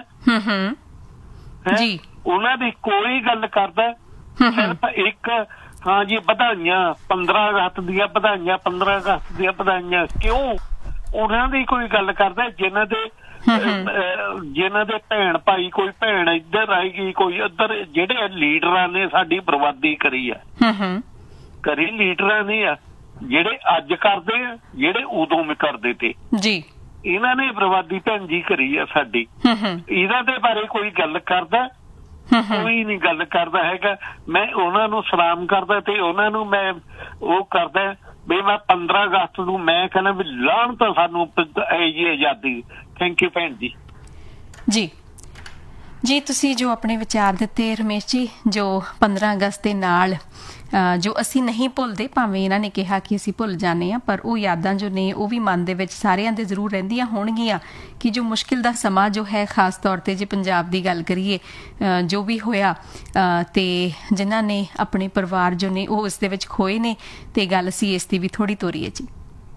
ਜੀ ਉਹਨਾਂ ਦੀ ਕੋਈ ਗੱਲ ਕਰਦਾ? ਸਿਰਫ ਇੱਕ ਹਾਂ ਜੀ ਵਧਾਈਆਂ, 15 ਅਗਸਤ ਦੀਆਂ ਵਧਾਈਆਂ, 15 ਅਗਸਤ ਦੀਆਂ ਵਧਾਈਆਂ। ਕਿਉਂ ਉਹਨਾਂ ਦੀ ਕੋਈ ਗੱਲ ਕਰਦਾ? ਜਿਨ੍ਹਾਂ ਦੇ ਭੈਣ ਭਾਈ, ਕੋਈ ਭੈਣ ਇੱਧਰ ਆਏਗੀ, ਕੋਈ ਉੱਧਰ, ਜਿਹੜੇ ਲੀਡਰਾਂ ਨੇ ਸਾਡੀ ਬਰਬਾਦੀ ਕਰੀ ਆ, ਕਰੀ ਲੀਡਰਾਂ ਨੇ ਆ, ਜਿਹੜੇ ਅੱਜ ਕਰਦੇ ਆ, ਜਿਹੜੇ ਉਦੋਂ ਵੀ ਕਰਦੇ ਤੇ ਜੀ। ਇਹਨਾਂ ਨੇ ਬਰਬਾਦੀ ਭੈਣ ਜੀ ਕਰੀ ਆ ਸਾਡੀ। ਇਹਨਾਂ ਦੇ ਬਾਰੇ ਕੋਈ ਗੱਲ ਕਰਦਾ? ਕੋਈ ਨਹੀਂ ਗੱਲ ਕਰਦਾ ਹੈਗਾ। ਮੈਂ ਉਹਨਾਂ ਨੂੰ ਸਲਾਮ ਕਰਦਾ ਤੇ ਉਹਨਾਂ ਨੂੰ ਮੈਂ ਉਹ ਕਰਦਾ ਵੀ ਮੈਂ 15 ਅਗਸਤ ਨੂੰ ਮੈਂ ਕਹਿੰਦਾ ਵੀ ਲਾਹਣ ਤਾਂ ਸਾਨੂੰ ਇਹ ਆਜ਼ਾਦੀ। ਥੈਂਕ ਯੂ ਭੈਣ ਜੀ। ਜੀ ਜੀ, ਤੁਸੀਂ ਜੋ ਆਪਣੇ ਵਿਚਾਰ ਦਿੱਤੇ ਰਮੇਸ਼ ਜੀ, ਜੋ 15 ਅਗਸਤ ਦੇ ਨਾਲ ਜੋ ਅਸੀਂ ਨਹੀਂ ਭੁੱਲਦੇ, ਭਾਵੇਂ ਇਹਨਾਂ ਨੇ ਕਿਹਾ ਕਿ ਅਸੀਂ ਭੁੱਲ ਜਾਂਦੇ ਹਾਂ, ਪਰ ਉਹ ਯਾਦਾਂ ਜੋ ਨੇ ਉਹ ਵੀ ਮਨ ਦੇ ਵਿੱਚ ਸਾਰਿਆਂ ਦੇ ਜ਼ਰੂਰ ਰਹਿੰਦੀਆਂ ਹੋਣਗੀਆਂ ਕਿ ਜੋ ਮੁਸ਼ਕਿਲ ਦਾ ਸਮਾਂ ਜੋ ਹੈ, ਖਾਸ ਤੌਰ ਤੇ ਜੇ ਪੰਜਾਬ ਦੀ ਗੱਲ ਕਰੀਏ, ਜੋ ਵੀ ਹੋਇਆ ਤੇ ਜਿਨ੍ਹਾਂ ਨੇ ਆਪਣੇ ਪਰਿਵਾਰ ਜੋ ਨੇ ਉਹ ਇਸ ਦੇ ਵਿੱਚ ਖੋਏ ਨੇ, ਤੇ ਗੱਲ ਅਸੀਂ ਇਸ ਦੀ ਵੀ ਥੋੜੀ ਤੋਰੀਏ ਜੀ।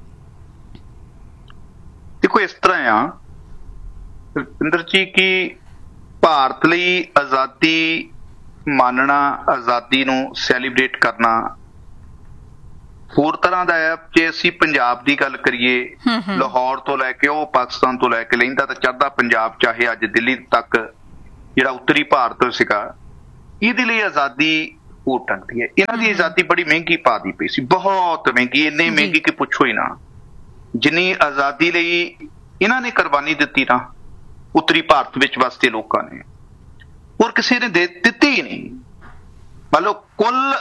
ਦੇਖੋ ਇਸ ਤਰ੍ਹਾਂ ਆ ਰਵਿੰਦਰ ਜੀ ਕਿ ਭਾਰਤ ਲਈ ਆਜ਼ਾਦੀ ਮਾਨਣਾ, ਆਜ਼ਾਦੀ ਨੂੰ ਸੈਲੀਬ੍ਰੇਟ ਕਰਨਾ ਹੋਰ ਤਰ੍ਹਾਂ ਦਾ ਹੈ। ਜੇ ਅਸੀਂ ਪੰਜਾਬ ਦੀ ਗੱਲ ਕਰੀਏ, ਲਾਹੌਰ ਤੋਂ ਲੈ ਕੇ ਉਹ ਪਾਕਿਸਤਾਨ ਤੋਂ ਲੈ ਕੇ ਲਹਿੰਦਾ ਤੇ ਚੜ੍ਹਦਾ ਪੰਜਾਬ, ਚਾਹੇ ਅੱਜ ਦਿੱਲੀ ਤੱਕ ਜਿਹੜਾ ਉੱਤਰੀ ਭਾਰਤ ਸੀਗਾ, ਇਹਦੇ ਲਈ ਆਜ਼ਾਦੀ ਹੋਰ ਢੰਗ ਦੀ ਹੈ। ਇਹਨਾਂ ਦੀ ਆਜ਼ਾਦੀ ਬੜੀ ਮਹਿੰਗੀ ਪਾ ਦੀ ਪਈ ਸੀ, ਬਹੁਤ ਮਹਿੰਗੀ, ਇੰਨੀ ਮਹਿੰਗੀ ਕਿ ਪੁੱਛੋ ਹੀ ਨਾ। ਜਿੰਨੀ ਆਜ਼ਾਦੀ ਲਈ ਇਹਨਾਂ ਨੇ ਕੁਰਬਾਨੀ ਦਿੱਤੀ ਨਾ ਉੱਤਰੀ ਭਾਰਤ ਵਿੱਚ ਵਸਦੇ ਲੋਕਾਂ ਨੇ, ਹੋਰ ਕਿਸੇ ਨੇ ਦਿੱਤੀ ਹੀ ਨਹੀਂ। ਮੰਨ ਲਓ ਕੁੱਲ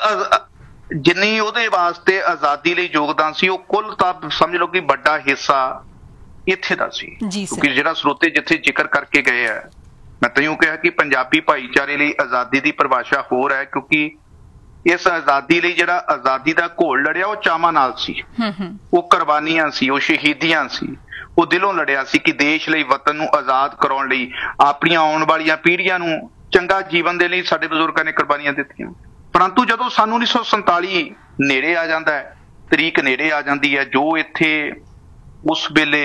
ਜਿੰਨੀ ਉਹਦੇ ਵਾਸਤੇ ਆਜ਼ਾਦੀ ਲਈ ਯੋਗਦਾਨ ਸੀ, ਉਹ ਕੁੱਲ ਤਾਂ ਸਮਝ ਲਓ ਕਿ ਵੱਡਾ ਹਿੱਸਾ ਇੱਥੇ ਦਾ ਸੀ। ਕਿਉਂਕਿ ਜਿਹੜਾ ਸਰੋਤੇ ਜਿੱਥੇ ਜ਼ਿਕਰ ਕਰਕੇ ਗਏ ਆ, ਮੈਂ ਤਾਂ ਇਉਂ ਕਿਹਾ ਕਿ ਪੰਜਾਬੀ ਭਾਈਚਾਰੇ ਲਈ ਆਜ਼ਾਦੀ ਦੀ ਪਰਿਭਾਸ਼ਾ ਹੋਰ ਹੈ, ਕਿਉਂਕਿ ਇਸ ਆਜ਼ਾਦੀ ਲਈ ਜਿਹੜਾ ਆਜ਼ਾਦੀ ਦਾ ਘੋਲ ਲੜਿਆ ਉਹ ਚਾਵਾਂ ਨਾਲ ਸੀ, ਉਹ ਕੁਰਬਾਨੀਆਂ ਸੀ, ਉਹ ਸ਼ਹੀਦੀਆਂ ਸੀ, ਉਹ ਦਿਲੋਂ ਲੜਿਆ ਸੀ ਕਿ ਦੇਸ਼ ਲਈ, ਵਤਨ ਨੂੰ ਆਜ਼ਾਦ ਕਰਾਉਣ ਲਈ, ਆਪਣੀਆਂ ਆਉਣ ਵਾਲੀਆਂ ਪੀੜ੍ਹੀਆਂ ਨੂੰ ਚੰਗਾ ਜੀਵਨ ਦੇ ਲਈ ਸਾਡੇ ਬਜ਼ੁਰਗਾਂ ਨੇ ਕੁਰਬਾਨੀਆਂ ਦਿੱਤੀਆਂ। ਪਰੰਤੂ ਜਦੋਂ ਸਾਨੂੰ 1947 ਨੇੜੇ ਆ ਜਾਂਦਾ ਹੈ, ਤਰੀਕ ਨੇੜੇ ਆ ਜਾਂਦੀ ਹੈ, ਜੋ ਇੱਥੇ ਉਸ ਵੇਲੇ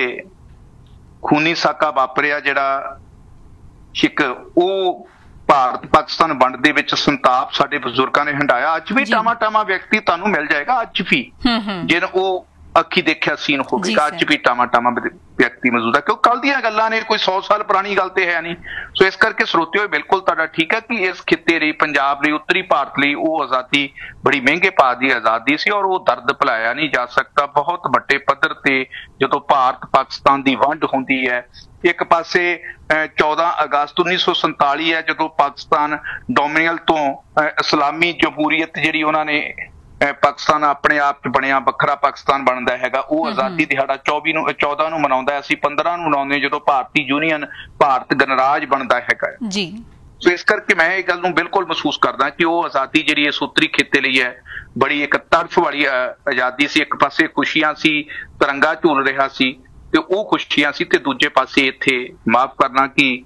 ਖੂਨੀ ਸਾਕਾ ਵਾਪਰਿਆ, ਜਿਹੜਾ ਇੱਕ ਉਹ ਭਾਰਤ ਪਾਕਿਸਤਾਨ ਵੰਡ ਦੇ ਵਿੱਚ ਸੰਤਾਪ ਸਾਡੇ ਬਜ਼ੁਰਗਾਂ ਨੇ ਹੰਢਾਇਆ। ਅੱਜ ਵੀ ਟਾਮਾ ਵਿਅਕਤੀ ਤੁਹਾਨੂੰ ਮਿਲ ਜਾਏਗਾ, ਅੱਜ ਵੀ ਜਿਹਨੂੰ ਉਹ ਅੱਖੀ ਦੇਖਿਆ ਸੀਨ ਹੋਵੇਗਾ, ਅੱਜ ਵੀ ਟਾਮਾ ਵਿਅਕਤੀ ਮੌਜੂਦ ਹੈ, ਕਿਉਂ ਕੱਲ ਦੀਆਂ ਗੱਲਾਂ ਨੇ, ਕੋਈ 100 ਸਾਲ ਪੁਰਾਣੀ ਗੱਲ ਤੇ ਹੈ ਨਹੀਂ। ਸੋ ਇਸ ਕਰਕੇ ਸਰੋਤਿਓ ਬਿਲਕੁਲ ਤੁਹਾਡਾ ਠੀਕ ਹੈ ਕਿ ਇਸ ਖਿੱਤੇ ਲਈ, ਪੰਜਾਬ ਲਈ, ਉੱਤਰੀ ਭਾਰਤ ਲਈ ਉਹ ਆਜ਼ਾਦੀ ਬੜੀ ਮਹਿੰਗੇ ਭਾਅ ਦੀ ਆਜ਼ਾਦੀ ਸੀ, ਔਰ ਉਹ ਦਰਦ ਭੁਲਾਇਆ ਨਹੀਂ ਜਾ ਸਕਦਾ। ਬਹੁਤ ਵੱਡੇ ਪੱਧਰ ਤੇ ਜਦੋਂ ਭਾਰਤ ਪਾਕਿਸਤਾਨ ਦੀ ਵੰਡ ਹੁੰਦੀ ਹੈ, ਇੱਕ ਪਾਸੇ 14 ਅਗਸਤ 1947 ਹੈ, ਜਦੋਂ ਪਾਕਿਸਤਾਨ ਡੋਮੀਨੀਅਨ ਤੋਂ ਇਸਲਾਮੀ ਜਮਹੂਰੀਅਤ ਜਿਹੜੀ ਉਹਨਾਂ ਨੇ ਪਾਕਿਸਤਾਨ ਆਪਣੇ ਆਪ ਚ ਬਣਿਆ, ਵੱਖਰਾ ਪਾਕਿਸਤਾਨ ਬਣਦਾ ਹੈਗਾ, ਉਹ ਆਜ਼ਾਦੀ ਦਿਹਾੜਾ 14 ਨੂੰ ਮਨਾਉਂਦਾ। ਅਸੀਂ 15 ਨੂੰ ਮਨਾਉਂਦੇ ਜਦੋਂ ਭਾਰਤੀ ਯੂਨੀਅਨ, ਭਾਰਤ ਗਣਰਾਜ ਬਣਦਾ ਹੈਗਾ ਜੀ। ਸੋ ਇਸ ਕਰਕੇ ਮੈਂ ਇਹ ਗੱਲ ਨੂੰ ਬਿਲਕੁਲ ਮਹਿਸੂਸ ਕਰਦਾ ਕਿ ਉਹ ਆਜ਼ਾਦੀ ਜਿਹੜੀ ਇਸ ਉੱਤਰੀ ਖਿੱਤੇ ਲਈ ਹੈ, ਬੜੀ ਇੱਕ ਤਰਫ ਵਾਲੀ ਆਜ਼ਾਦੀ ਸੀ। ਇੱਕ ਪਾਸੇ ਖੁਸ਼ੀਆਂ ਸੀ, ਤਿਰੰਗਾ ਝੂਲ ਰਿਹਾ ਸੀ ਤੇ ਉਹ ਖੁਸ਼ੀਆਂ ਸੀ, ਤੇ ਦੂਜੇ ਪਾਸੇ ਇੱਥੇ ਮਾਫ ਕਰਨਾ ਕਿ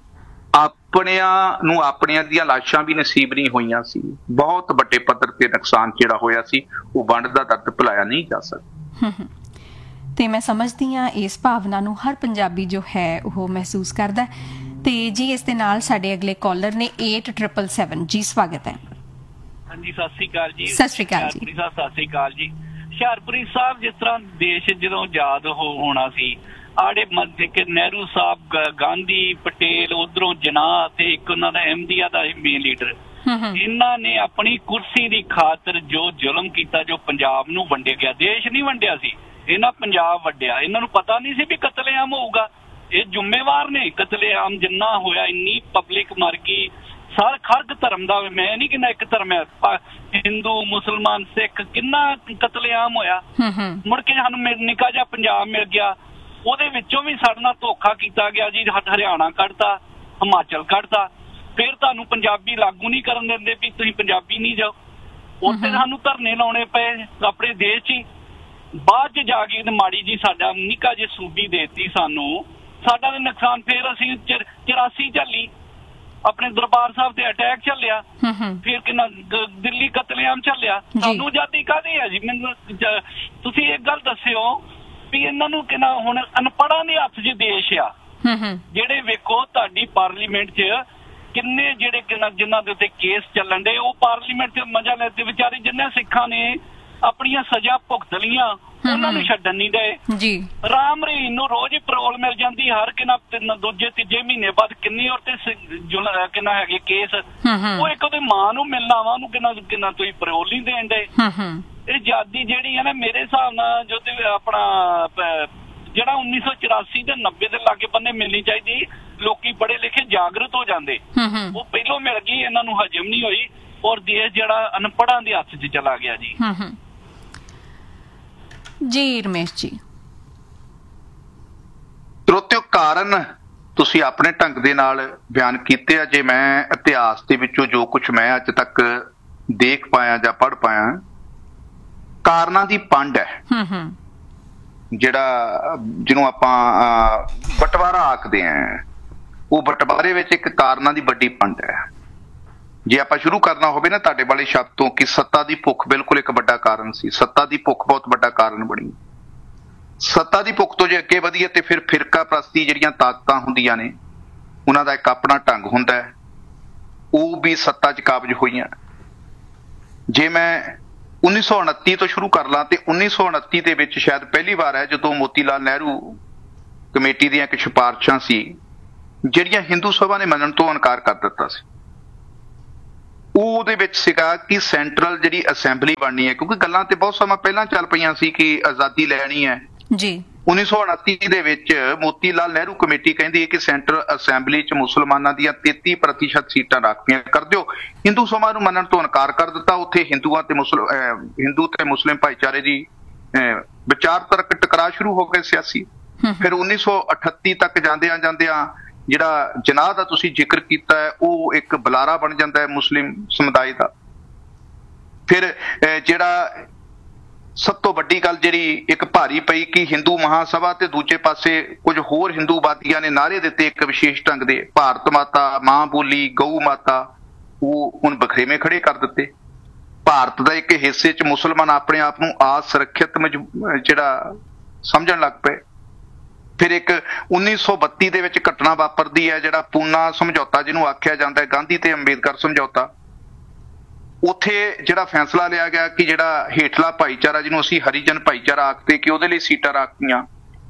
ਆਪਣਿਆਂ ਨੂੰ ਆਪਣਿਆਂ ਦੀਆਂ ਲਾਸ਼ਾਂ ਵੀ ਨਸੀਬ ਨਹੀਂ ਹੋਈਆਂ ਸੀ। ਬਹੁਤ ਵੱਡੇ ਪੱਧਰ ਤੇ ਨੁਕਸਾਨ ਜਿਹੜਾ ਹੋਇਆ ਸੀ, ਉਹ ਵੰਡ ਦਾ ਦਰਦ ਭੁਲਾਇਆ ਨਹੀਂ ਜਾ ਸਕਦਾ। ਤੇ ਮੈਂ ਸਮਝਦੀ ਹਾਂ ਇਸ ਭਾਵਨਾ ਨੂੰ ਹਰ ਪੰਜਾਬੀ ਜੋ ਹੈ ਉਹ ਮਹਿਸੂਸ ਕਰਦਾ। ਤੇ ਜੀ ਇਸ ਦੇ ਨਾਲ ਸਾਡੇ ਅਗਲੇ ਕਾਲਰ ਨੇ 8777 ਜੀ, ਸਵਾਗਤ ਹੈ। ਹਾਂਜੀ, ਸਤਿ ਸ੍ਰੀ ਅਕਾਲ ਜੀ। ਸਤਿ ਸ੍ਰੀ ਅਕਾਲ ਜੀ। ਸਤਿ ਸ੍ਰੀ ਅਕਾਲ ਜੀ। ਹੁਸ਼ਿਆਰਪੁਰੀ ਸਾਹਿਬ, ਜਿਸ ਤਰ੍ਹਾਂ ਦੇਸ਼ ਜਦੋਂ ਆਜ਼ਾਦ ਹੋਣਾ ਸੀ, ਆੜੇ ਮੱਧ ਕਿ ਨਹਿਰੂ ਸਾਹਿਬ, ਗਾਂਧੀ, ਪਟੇਲ, ਉਧਰੋਂ ਜਿਨਾਹ ਤੇ ਇੱਕ ਉਹਨਾਂ ਦਾ ਅਹਿਮਦੀਆ ਦਾ ਮੇਨ ਲੀਡਰ, ਇਹਨਾਂ ਨੇ ਆਪਣੀ ਕੁਰਸੀ ਦੀ ਖਾਤਰ ਜੋ ਜ਼ੁਲਮ ਕੀਤਾ, ਜੋ ਪੰਜਾਬ ਨੂੰ ਵੰਡਿਆ ਗਿਆ, ਦੇਸ਼ ਨਹੀਂ ਵੰਡਿਆ ਸੀ, ਇਹਨਾਂ ਪੰਜਾਬ ਵੰਡਿਆ। ਇਹਨਾਂ ਨੂੰ ਪਤਾ ਨਹੀਂ ਸੀ ਵੀ ਕਤਲੇਆਮ ਹੋਊਗਾ। ਇਹ ਜ਼ਿੰਮੇਵਾਰ ਨੇ ਕਤਲੇਆਮ ਜਿੰਨਾ ਹੋਇਆ, ਇੰਨੀ ਪਬਲਿਕ ਮਰ ਗਈ। ਹਰ ਧਰਮ ਦਾ, ਮੈਂ ਨਹੀਂ ਕਹਿੰਦਾ ਇੱਕ ਧਰਮ ਹੈ, ਹਿੰਦੂ, ਮੁਸਲਮਾਨ, ਸਿੱਖ, ਕਿੰਨਾ ਕਤਲੇਆਮ ਹੋਇਆ। ਮੁੜ ਕੇ ਸਾਨੂੰ ਨਿੱਕਾ ਜਿਹਾ ਪੰਜਾਬ ਮਿਲ ਗਿਆ, ਉਹਦੇ ਵਿੱਚੋਂ ਵੀ ਸਾਡੇ ਨਾਲ ਧੋਖਾ ਕੀਤਾ ਗਿਆ ਜੀ। ਹਰਿਆਣਾ ਕੱਢਤਾ, ਹਿਮਾਚਲ ਕੱਢਤਾ, ਫਿਰ ਤੁਹਾਨੂੰ ਪੰਜਾਬੀ ਲਾਗੂ ਨਹੀਂ ਕਰਨ ਦਿੰਦੇ ਵੀ ਤੁਸੀਂ ਪੰਜਾਬੀ ਨਹੀਂ ਜਾਓ। ਉੱਥੇ ਸਾਨੂੰ ਧਰਨੇ ਲਾਉਣੇ ਪਏ ਆਪਣੇ ਦੇਸ਼ 'ਚ ਹੀ। ਬਾਅਦ 'ਚ ਜਾ ਕੇ ਮਾੜੀ ਜੀ ਸਾਡਾ ਨਿੱਕਾ ਜਿਹੀ ਸੂਬੀ ਦੇਤੀ ਸਾਨੂੰ, ਸਾਡਾ ਵੀ ਨੁਕਸਾਨ। ਫਿਰ ਅਸੀਂ 84 ਝੱਲੀ, ਆਪਣੇ ਦਰਬਾਰ ਸਾਹਿਬ ਤੇ ਅਟੈਕ ਚੱਲਿਆ, ਫਿਰ ਕਿੰਨਾ ਦਿੱਲੀ ਕਤਲੇਆਮ ਚੱਲਿਆ। ਸਾਨੂੰ ਆਜ਼ਾਦੀ ਕਾਹਦੀ ਹੈ ਜੀ? ਮੈਨੂੰ ਤੁਸੀਂ ਇੱਕ ਗੱਲ ਦੱਸਿਓ ਵੀ ਇਹਨਾਂ ਨੂੰ ਕਿੰਨਾ ਹੁਣ ਅਨਪੜ੍ਹਾਂ ਦੇ ਹੱਥ 'ਚ ਦੇਸ਼ ਆ, ਜਿਹੜੇ ਵੇਖੋ ਤੁਹਾਡੀ ਪਾਰਲੀਮੈਂਟ 'ਚ ਕਿੰਨੇ ਜਿਹੜੇ ਜਿਨ੍ਹਾਂ ਦੇ ਉੱਤੇ ਕੇਸ ਚੱਲਣ ਦੇ, ਉਹ ਪਾਰਲੀਮੈਂਟ 'ਚ ਮਜ਼ਾ ਲੈਂਦੇ ਵਿਚਾਰੇ। ਜਿੰਨੇ ਸਿੱਖਾਂ ਨੇ ਆਪਣੀਆਂ ਸਜ਼ਾ ਭੁਗਤ ਲੀਆਂ, ਉਹਨਾਂ ਨੂੰ ਛੱਡਣ ਨਹੀਂ ਦੇ ਜੀ। ਰਾਮ ਰਹੀਮ ਨੂੰ ਰੋਜ਼ ਹੀ ਪਰੋਲ ਮਿਲ ਜਾਂਦੀ, ਹਰ ਦੂਜੇ ਤੀਜੇ ਮਹੀਨੇ ਬਾਅਦ ਕਿੰਨੀ ਔਰ ਤੇ ਕਿੰਨਾ ਹੈਗੇ ਕੇਸ। ਉਹ ਇੱਕ ਉਹਦੀ ਮਾਂ ਨੂੰ ਮਿਲਣਾ ਵਾ, ਉਹਨੂੰ ਕਿੰਨਾ ਤੁਸੀਂ ਪਰੋਲ ਨਹੀਂ ਦੇਣ ਦੇ। ਇਹ ਆਜ਼ਾਦੀ ਜਿਹੜੀ ਹੈ ਨਾ, ਮੇਰੇ ਹਿਸਾਬ ਨਾਲ ਜੋ ਆਪਣਾ ਜਿਹੜਾ 1984 ਤੇ 90 ਦੇ ਲਾਗੇ ਬੰਨੇ ਮਿਲਣੀ ਚਾਹੀਦੀ, ਲੋਕੀ ਪੜ੍ਹੇ ਲਿਖੇ ਜਾਗਰੂਕ ਹੋ ਜਾਂਦੇ। ਉਹ ਪਹਿਲੋਂ ਮਿਲ ਗਈ, ਇਹਨਾਂ ਨੂੰ ਹਜਮ ਨਹੀਂ ਹੋਈ, ਔਰ ਦੇਸ਼ ਜਿਹੜਾ ਅਨਪੜ੍ਹਾਂ ਦੇ ਹੱਥ 'ਚ ਚਲਾ ਗਿਆ ਜੀ। ਜੀ ਰਮੇਸ਼ ਜੀ, ਸਰੋਤਿਓ, ਕਾਰਨ ਤੁਸੀਂ ਆਪਣੇ ਢੰਗ ਦੇ ਨਾਲ ਬਿਆਨ ਕੀਤੇ ਆ। ਜੇ ਮੈਂ ਇਤਿਹਾਸ ਦੇ ਵਿੱਚੋਂ ਜੋ ਕੁਝ ਮੈਂ ਅੱਜ ਤੱਕ ਦੇਖ ਪਾਇਆ ਜਾਂ ਪੜ੍ਹ ਪਾਇਆ, ਕਾਰਨਾਂ ਦੀ ਪੰਡ ਹੈ, ਜਿਹੜਾ ਜਿਹਨੂੰ ਆਪਾਂ ਬਟਵਾਰਾ ਆਖਦੇ ਆ। ਉਹ ਬਟਵਾਰੇ ਵਿੱਚ ਇੱਕ ਕਾਰਨਾਂ ਦੀ ਵੱਡੀ ਪੰਡ ਹੈ। ਜੇ ਆਪਾਂ ਸ਼ੁਰੂ ਕਰਨਾ ਹੋਵੇ ਨਾ ਤੁਹਾਡੇ ਵਾਲੇ ਸ਼ਬਦ ਤੋਂ ਕਿ ਸੱਤਾ ਦੀ ਭੁੱਖ ਬਿਲਕੁਲ ਇੱਕ ਵੱਡਾ ਕਾਰਨ ਸੀ, ਸੱਤਾ ਦੀ ਭੁੱਖ ਬਹੁਤ ਵੱਡਾ ਕਾਰਨ ਬਣੀ। ਸੱਤਾ ਦੀ ਭੁੱਖ ਤੋਂ ਜੇ ਅੱਗੇ ਵਧੀਏ ਤੇ ਫਿਰ ਫਿਰਕਾ ਪ੍ਰਸਤੀ ਜਿਹੜੀਆਂ ਤਾਕਤਾਂ ਹੁੰਦੀਆਂ ਨੇ, ਉਹਨਾਂ ਦਾ ਇੱਕ ਆਪਣਾ ਢੰਗ ਹੁੰਦਾ ਹੈ, ਉਹ ਵੀ ਸੱਤਾ 'ਚ ਕਾਬਜ ਹੋਈਆਂ। ਜੇ ਮੈਂ 1929 ਤੋਂ ਸ਼ੁਰੂ ਕਰ ਲਾਂ ਤੇ 1929 ਦੇ ਵਿੱਚ ਸ਼ਾਇਦ ਪਹਿਲੀ ਵਾਰ ਹੈ ਜਦੋਂ ਮੋਤੀ ਲਾਲ ਨਹਿਰੂ ਕਮੇਟੀ ਦੀਆਂ ਇੱਕ ਸਿਫਾਰਸ਼ਾਂ ਸੀ ਜਿਹੜੀਆਂ ਹਿੰਦੂ ਸਭਾ ਨੇ ਮੰਨਣ ਤੋਂ ਇਨਕਾਰ ਕਰ ਦਿੱਤਾ ਸੀ। ਉਹਦੇ ਵਿੱਚ ਸੀਗਾ ਕਿ ਸੈਂਟਰਲ ਜਿਹੜੀ ਅਸੈਂਬਲੀ ਬਣਨੀ ਹੈ, ਕਿਉਂਕਿ ਗੱਲਾਂ ਤੇ ਬਹੁਤ ਸਮਾਂ ਪਹਿਲਾਂ ਚੱਲ ਪਈਆਂ ਸੀ ਕਿ ਆਜ਼ਾਦੀ ਲੈਣੀ ਹੈ ਜੀ। 1929 ਦੇ ਵਿੱਚ ਮੋਤੀ ਲਾਲ ਨਹਿਰੂ ਕਮੇਟੀ ਕਹਿੰਦੀ ਹੈ ਕਿ ਸੈਂਟਰਲ ਅਸੈਂਬਲੀ 'ਚ ਮੁਸਲਮਾਨਾਂ ਦੀਆਂ 33% ਸੀਟਾਂ ਰਾਖਵੀਆਂ ਕਰ ਦਿਓ। ਹਿੰਦੂ ਸਭਾ ਨੂੰ ਮੰਨਣ ਤੋਂ ਇਨਕਾਰ ਕਰ ਦਿੱਤਾ। ਉੱਥੇ ਹਿੰਦੂ ਤੇ ਮੁਸਲਿਮ ਭਾਈਚਾਰੇ ਦੀ ਵਿਚਾਰਧਾਰਕ ਟਕਰਾਅ ਸ਼ੁਰੂ ਹੋ ਗਏ ਸਿਆਸੀ। ਫਿਰ 1938 ਤੱਕ ਜਾਂਦਿਆਂ ਜਿਹੜਾ ਜਿਨਾਹ ਦਾ ਤੁਸੀਂ ਜ਼ਿਕਰ ਕੀਤਾ ਹੈ, ਉਹ ਇੱਕ ਬੁਲਾਰਾ ਬਣ ਜਾਂਦਾ ਹੈ ਮੁਸਲਿਮ ਸਮੁਦਾਇ ਦਾ। ਫਿਰ ਜਿਹੜਾ ਸਭ ਤੋਂ ਵੱਡੀ ਗੱਲ ਜਿਹੜੀ ਇੱਕ ਭਾਰੀ ਪਈ ਕਿ ਹਿੰਦੂ ਮਹਾਸਭਾ ਤੇ ਦੂਜੇ ਪਾਸੇ ਕੁਝ ਹੋਰ ਹਿੰਦੂਵਾਦੀਆਂ ਨੇ ਨਾਅਰੇ ਦਿੱਤੇ ਇੱਕ ਵਿਸ਼ੇਸ਼ ਢੰਗ ਦੇ, ਭਾਰਤ ਮਾਤਾ, ਮਾਂ ਬੋਲੀ, ਗਊ ਮਾਤਾ, ਉਹ ਹੁਣ ਬਖਰੇਵੇਂ ਖੜੇ ਕਰ ਦਿੱਤੇ। ਭਾਰਤ ਦਾ ਇੱਕ ਹਿੱਸੇ 'ਚ ਮੁਸਲਮਾਨ ਆਪਣੇ ਆਪ ਨੂੰ ਅਸੁਰੱਖਿਅਤ ਜਿਹੜਾ ਸਮਝਣ ਲੱਗ ਪਏ। ਫਿਰ ਇੱਕ 1932 ਦੇ ਵਿੱਚ ਘਟਨਾ ਵਾਪਰਦੀ ਹੈ, ਜਿਹੜਾ ਪੂਨਾ ਸਮਝੌਤਾ ਜਿਹਨੂੰ ਆਖਿਆ ਜਾਂਦਾ ਹੈ, ਗਾਂਧੀ ਤੇ ਅੰਬੇਦਕਰ ਸਮਝੌਤਾ। ਉੱਥੇ ਜਿਹੜਾ ਫੈਸਲਾ ਲਿਆ ਗਿਆ ਕਿ ਜਿਹੜਾ ਹੇਠਲਾ ਭਾਈਚਾਰਾ ਜਿਹਨੂੰ ਅਸੀਂ ਹਰੀਜਨ ਭਾਈਚਾਰਾ ਆਖਦੇ ਕਿ ਉਹਦੇ ਲਈ ਸੀਟਾਂ ਰੱਖੀਆਂ,